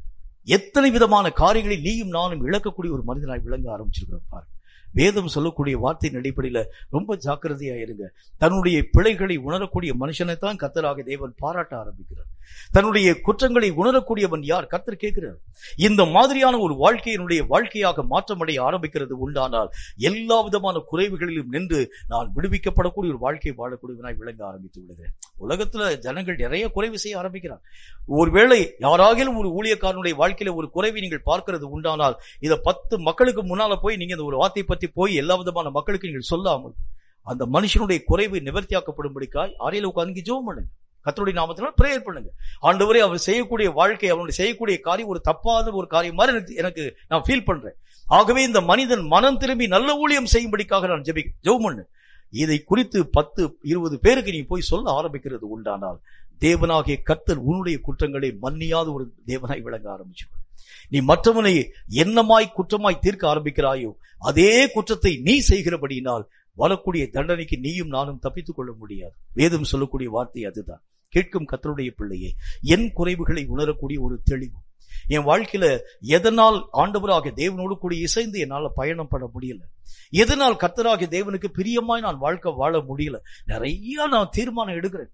Speaker 1: எத்தனை விதமான காரியங்களை நீயும் நானும் இழக்கக்கூடிய ஒரு மனிதனாய் விளங்க ஆரம்பிச்சிருக்கிறோம் பாரு. வேதம் சொல்லக்கூடிய வார்த்தையின் அடிப்படையில ரொம்ப ஜாக்கிரதையா இருங்க. தன்னுடைய பிழைகளை உணரக்கூடிய மனுஷனைத்தான் கர்த்தராகிய தேவன் பாராட்ட ஆரம்பிக்கிறார். தன்னுடைய குற்றங்களை உணரக்கூடியவன் யார்? கர்த்தர் கேட்கிறார். இந்த மாதிரியான ஒரு வாழ்க்கையினுடைய வாழ்க்கையாக மாற்றமடைய ஆரம்பிக்கிறது உண்டானால் எல்லா விதமான குறைவுகளிலும் நின்று நான் விடுவிக்கப்படக்கூடிய ஒரு வாழ்க்கை வாழக்கூடியவனாய் விளங்க ஆரம்பித்து விடுகிறேன். உலகத்துல ஜனங்கள் நிறைய குறைவு செய்ய ஆரம்பிக்கிறார். ஒருவேளை யாராகிலும் ஒரு ஊழியக்காரனுடைய வாழ்க்கையில ஒரு குறைவை நீங்கள் பார்க்கிறது உண்டானால் இதை 10 மக்களுக்கு முன்னால போய் நீங்க இந்த ஒரு வார்த்தை பத்தி போய் எல்லா விதமான மக்களுக்கு நீங்கள் சொல்லாமல் அந்த மனுஷனுடைய குறைவு நிவர்த்தியாக்கப்படும்படிக்காய் ஆரையில உட்கார்ந்து ஜெபம் பண்ணுங்க. கர்த்தருடைய நாமத்தினால் பிரேயர் பண்ணுங்க. ஆண்டவரே, அவர் செய்யக்கூடிய வாழ்க்கை, அவனுடைய செய்யக்கூடிய காரியம் ஒரு தப்பாத ஒரு காரியம் மாதிரி எனக்கு நான் ஃபீல் பண்றேன். ஆகவே இந்த மனிதன் மனம் திரும்பி நல்ல ஊழியம் செய்யும்படிக்காக நான் ஜெபம் பண்ணு. இதை குறித்து 10-20 பேருக்கு நீ போய் சொல்ல ஆரம்பிக்கிறது உண்டானால் தேவனாகிய கர்த்தர் உன்னுடைய குற்றங்களை மன்னியாத ஒரு தேவனாய் விளங்க ஆரம்பிச்சு. நீ மற்றவனை என்னமாய் குற்றமாய் தீர்க்க ஆரம்பிக்கிறாயோ அதே குற்றத்தை நீ செய்கிறபடியினால் வரக்கூடிய தண்டனைக்கு நீயும் நானும் தப்பித்துக் கொள்ள முடியாது. வேதம் சொல்லக்கூடிய வார்த்தை அதுதான். கேட்கும் கர்த்தருடைய பிள்ளையே, என் குறைவுகளை உணரக்கூடிய ஒரு தெளிவு என் வாழ்க்கையில எதனால் ஆண்டவராகிய தேவனோடு கூட இசைந்து என்னால பயணம் பண்ண முடியல, எதனால் கர்த்தராகிய தேவனுக்கு பிரியமாய் நான் வாழ்க்கை வாழ முடியல. நிறைய நான் தீர்மானம் எடுக்கிறேன்,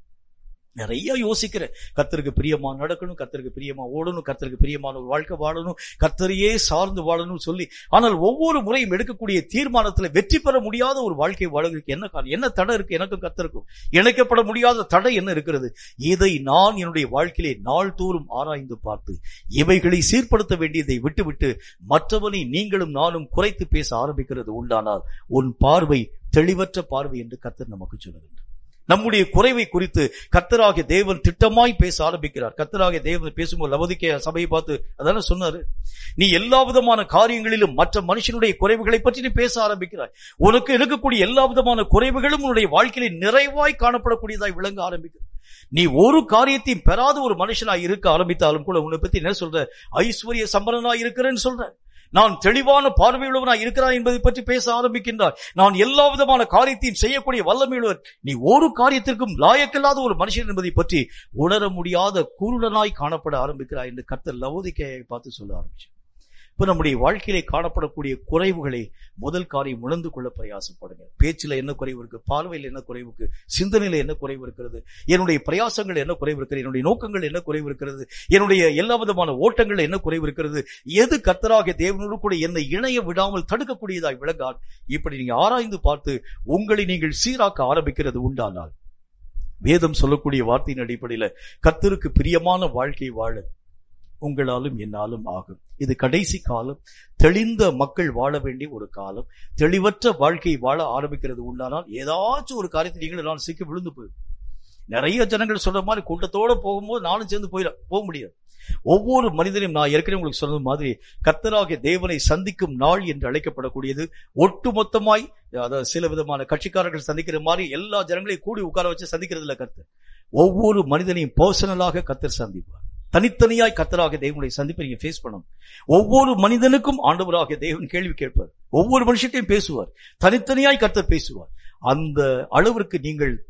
Speaker 1: நிறைய யோசிக்கிறேன். கர்த்தருக்கு பிரியமா நடக்கணும், கர்த்தருக்கு பிரியமா ஓடணும், கர்த்தருக்கு பிரியமான ஒரு வாழ்க்கை வாழணும், கர்த்தரையே சார்ந்து வாழணும் சொல்லி, ஆனால் ஒவ்வொரு முறையும் எடுக்கக்கூடிய தீர்மானத்துல வெற்றி பெற முடியாத ஒரு வாழ்க்கை வாழ்க்கைக்கு என்ன காரணம்? என்ன தடை இருக்கு? எனக்கும் கர்த்தருக்கும் இணைக்கப்பட முடியாத தடை என்ன இருக்கிறது? இதை நான் என்னுடைய வாழ்க்கையிலே நாள்தோறும் ஆராய்ந்து பார்த்து இவைகளை சீர்படுத்த வேண்டியதை விட்டுவிட்டு மற்றவனை நீங்களும் நானும் குறைத்து பேச ஆரம்பிக்கிறது உண்டானால் உன் பார்வை தெளிவற்ற பார்வை என்று கர்த்தர் நமக்கு சொல்லுகின்றார். நம்முடைய குறைவை குறித்து கர்த்தராகிய தேவன் திட்டமாய் பேச ஆரம்பிக்கிறார். கர்த்தராகிய தேவன் பேசும்போது லவோதிக்கேய சபையை பார்த்து அதான சொன்னாரு, நீ எல்லா விதமான காரியங்களிலும் மற்ற மனுஷனுடைய குறைவுகளை பற்றி நீ பேச ஆரம்பிக்கிறாய். உனக்கு இருக்கக்கூடிய எல்லா விதமான குறைவுகளும் உன்னுடைய வாழ்க்கையில நிறைவாய் காணப்படக்கூடியதாய் விளங்க ஆரம்பிக்கும். நீ ஒரு காரியத்தையும் பெறாத ஒரு மனுஷனாய் இருக்க ஆரம்பித்தாலும் கூட உன்னை பத்தி என்ன சொல்ற? ஐஸ்வர்ய சம்பரனாய் இருக்கிறேன்னு சொல்ற. நான் தெளிவான பார்வையுள்ளவனாய் இருக்கிறான் என்பதை பற்றி பேச ஆரம்பிக்கின்றார். நான் எல்லா விதமான காரியத்தையும் செய்யக்கூடிய வல்லமையுள்ளவர். நீ ஒரு காரியத்திற்கும் லாயக்கில்லாத ஒரு மனுஷன் என்பதை பற்றி உணர முடியாத குருடனாய் காணப்பட ஆரம்பிக்கிறார் என்று கர்த்தர் லவோதிக்கேயை பார்த்து சொல்ல ஆரம்பிச்சார். இப்ப நம்முடைய வாழ்க்கையிலே காணப்படக்கூடிய குறைவுகளை முதல் காரியம் உணர்ந்து கொள்ள பிரயாசப்படுங்க. பேச்சில் என்ன குறைவு இருக்கு, பார்வையில் என்ன குறைவு இருக்கு, சிந்தனையில என்ன குறைவு இருக்கிறது, என்னுடைய பிரயாசங்கள் என்ன குறைவு இருக்கிறது, என்னுடைய நோக்கங்கள் என்ன குறைவு இருக்கிறது, என்னுடைய எல்லா விதமான ஓட்டங்கள் என்ன குறைவு இருக்கிறது, எது கர்த்தராகிய தேவனோடு கூட என்னை இணைய விடாமல் தடுக்கக்கூடியதாய் விளங்கார். இப்படி நீங்க ஆராய்ந்து பார்த்து உங்களை நீங்கள் சீராக்க ஆரம்பிக்கிறது உண்டானால் வேதம் சொல்லக்கூடிய வார்த்தையின் அடிப்படையில கர்த்தருக்கு பிரியமான வாழ்க்கை வாழ உங்களாலும் என்னாலும் ஆகும். இது கடைசி காலம். தெளிந்த மக்கள் வாழ வேண்டிய ஒரு காலம். தெளிவற்ற வாழ்க்கை வாழ ஆரம்பிக்கிறது உண்டானால் ஏதாச்சும் ஒரு காரியத்தை நீங்கள் நான் சிக்கி விழுந்து போயிடும். நிறைய ஜனங்கள் சொல்ற மாதிரி கூட்டத்தோட போகும்போது நானும் சேர்ந்து போக முடியாது. ஒவ்வொரு மனிதனையும் நான் ஏற்கனவே உங்களுக்கு சொன்னது மாதிரி கர்த்தராகிய தேவனை சந்திக்கும் நாள் என்று அழைக்கப்படக்கூடியது ஒட்டுமொத்தமாய், அதாவது சில விதமான கட்சிக்காரர்கள் சந்திக்கிற மாதிரி எல்லா ஜனங்களையும் கூடி உட்கார வச்சு சந்திக்கிறது இல்ல கர்த்தர். ஒவ்வொரு மனிதனையும் பர்சனலாக கர்த்தர் சந்திப்பார். தனித்தனியாய் கர்த்தராகிய தேவனுடைய சந்திப்பை நீங்க ஃபேஸ் பண்ணணும். ஒவ்வொரு மனிதனுக்கும் ஆண்டவராகிய தேவன் கேள்வி கேட்பார். ஒவ்வொரு மனுஷத்தையும் பேசுவார். தனித்தனியாய் கர்த்தர் பேசுவார். அந்த அளவிற்கு நீங்கள்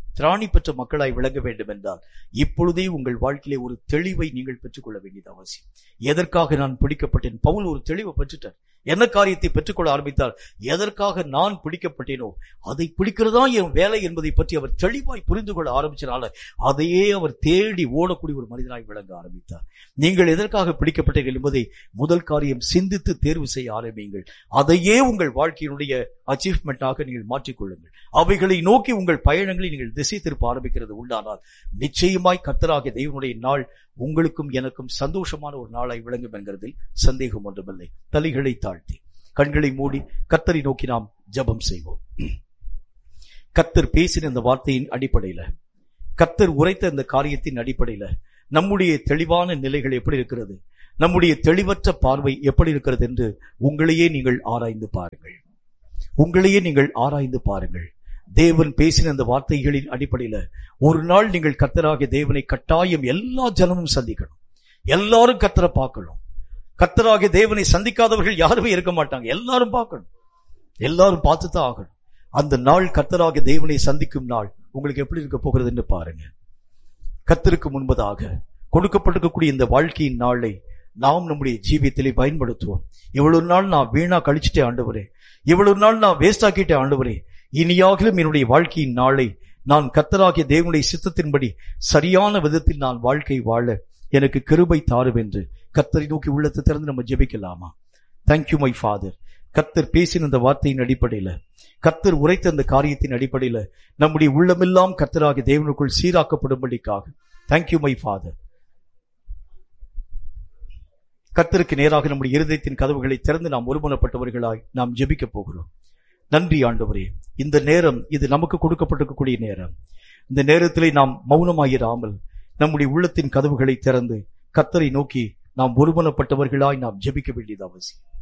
Speaker 1: திராணி பெற்ற மக்களாய் விளங்க வேண்டும் என்றால் இப்பொழுதே உங்கள் வாழ்க்கையிலே ஒரு தெளிவை நீங்கள் பெற்றுக்கொள்ள வேண்டியது அவசியம். எதற்காக நான் பிடிக்கப்பட்டேன்? பவுல் ஒரு தெளிவை பெற்றுட்டார். என்ன காரியத்தை பெற்றுக்கொள்ள ஆரம்பித்தால், எதற்காக நான் பிடிக்கப்பட்டேனோ அதை பிடிக்கிறதா என் வேலை என்பதை பற்றி அவர் தெளிவாய் புரிந்து கொள்ள ஆரம்பிச்சனால அதையே அவர் தேடி ஓடக்கூடிய ஒரு மனிதனாய் விளங்க ஆரம்பித்தார். நீங்கள் எதற்காக பிடிக்கப்பட்டீர்கள் என்பதை முதல் காரியம் சிந்தித்து தேர்வு செய்ய ஆரம்பியுங்கள். அதையே உங்கள் வாழ்க்கையினுடைய அச்சீவ்மெண்டாக நீங்கள் மாற்றிக்கொள்ளுங்கள். அவைகளை நோக்கி உங்கள் பயணங்களை நீங்கள் திசை திருப்ப ஆரம்பிக்கிறது உண்டானால் நிச்சயமாய் கர்த்தராகிய தேவனுடைய நாள் உங்களுக்கும் எனக்கும் சந்தோஷமான ஒரு நாளாய் விளங்கும் என்கிறதில் சந்தேகம் ஒன்றுமில்லை. தலைகளை தாழ்த்தி கண்களை மூடி கர்த்தரை நோக்கி நாம் ஜெபம் செய்வோம். கர்த்தர் பேசின இந்த வார்த்தையின் அடிப்படையில, கர்த்தர் உரைத்த இந்த காரியத்தின் அடிப்படையில நம்முடைய தெளிவான நிலைகள் எப்படி இருக்கிறது, நம்முடைய தெளிவற்ற பார்வை எப்படி இருக்கிறது என்று உங்களையே நீங்கள் ஆராய்ந்து பாருங்கள். உங்களையே நீங்கள் ஆராய்ந்து பாருங்கள். தேவன் பேசின அந்த வார்த்தைகளின் அடிப்படையில ஒரு நாள் நீங்கள் கர்த்தராகிய தேவனை கட்டாயம் எல்லா ஜனமும் சந்திக்கணும். எல்லாரும் கர்த்தரை பார்க்கணும். கர்த்தராகிய தேவனை சந்திக்காதவர்கள் யாருமே இருக்க மாட்டாங்க. எல்லாரும் பார்க்கணும். எல்லாரும் பார்த்துதான் ஆகணும். அந்த நாள் கர்த்தராகிய தேவனை சந்திக்கும் நாள் உங்களுக்கு எப்படி இருக்க போகிறது என்று பாருங்க. கர்த்தருக்கு முன்பதாக கொடுக்கப்பட்டிருக்கக்கூடிய இந்த வாழ்க்கையின் நாளை நாம் நம்முடைய ஜீவியத்திலே பயன்படுத்துவோம். இவ்வளவு நாள் நான் வீணா கழிச்சுட்டே ஆண்டவரே, இவ்வளவு நாள் நான் வேஸ்ட் ஆக்கிட்டே ஆண்டவரே, இனியாகிலும் என்னுடைய வாழ்க்கையின் நாளை நான் கர்த்தராகிய தேவனுடைய சித்தத்தின்படி சரியான விதத்தில் நான் வாழ்க்கை வாழ எனக்கு கிருபை தாரும் என்று கர்த்தரை நோக்கி உள்ளத்தை திறந்து நம்ம ஜெபிக்கலாமா? Thank you my father. கர்த்தர் பேசின அந்த வார்த்தையின் அடிப்படையில, கர்த்தர் உரைத்த அந்த காரியத்தின் அடிப்படையில நம்முடைய உள்ளமெல்லாம் கர்த்தராகிய தேவனுக்குள் சீராக்கப்படும்படிக்காக தேங்க்யூ மை ஃபாதர். கர்த்தருக்கு நேராக நம்முடைய இருதயத்தின் கதவுகளை திறந்து நாம் ஒருமனப்பட்டவர்களாய் நாம் ஜெபிக்க போகிறோம். நன்றி ஆண்டவரே, இந்த நேரம் இது நமக்கு கொடுக்கப்பட்டிருக்கக்கூடிய நேரம். இந்த நேரத்திலே நாம் மௌனமாயிராமல் நம்முடைய உள்ளத்தின் கதவுகளை திறந்து கர்த்தரை நோக்கி நாம் ஒருமனப்பட்டவர்களாய் நாம் ஜெபிக்க வேண்டியது அவசியம்.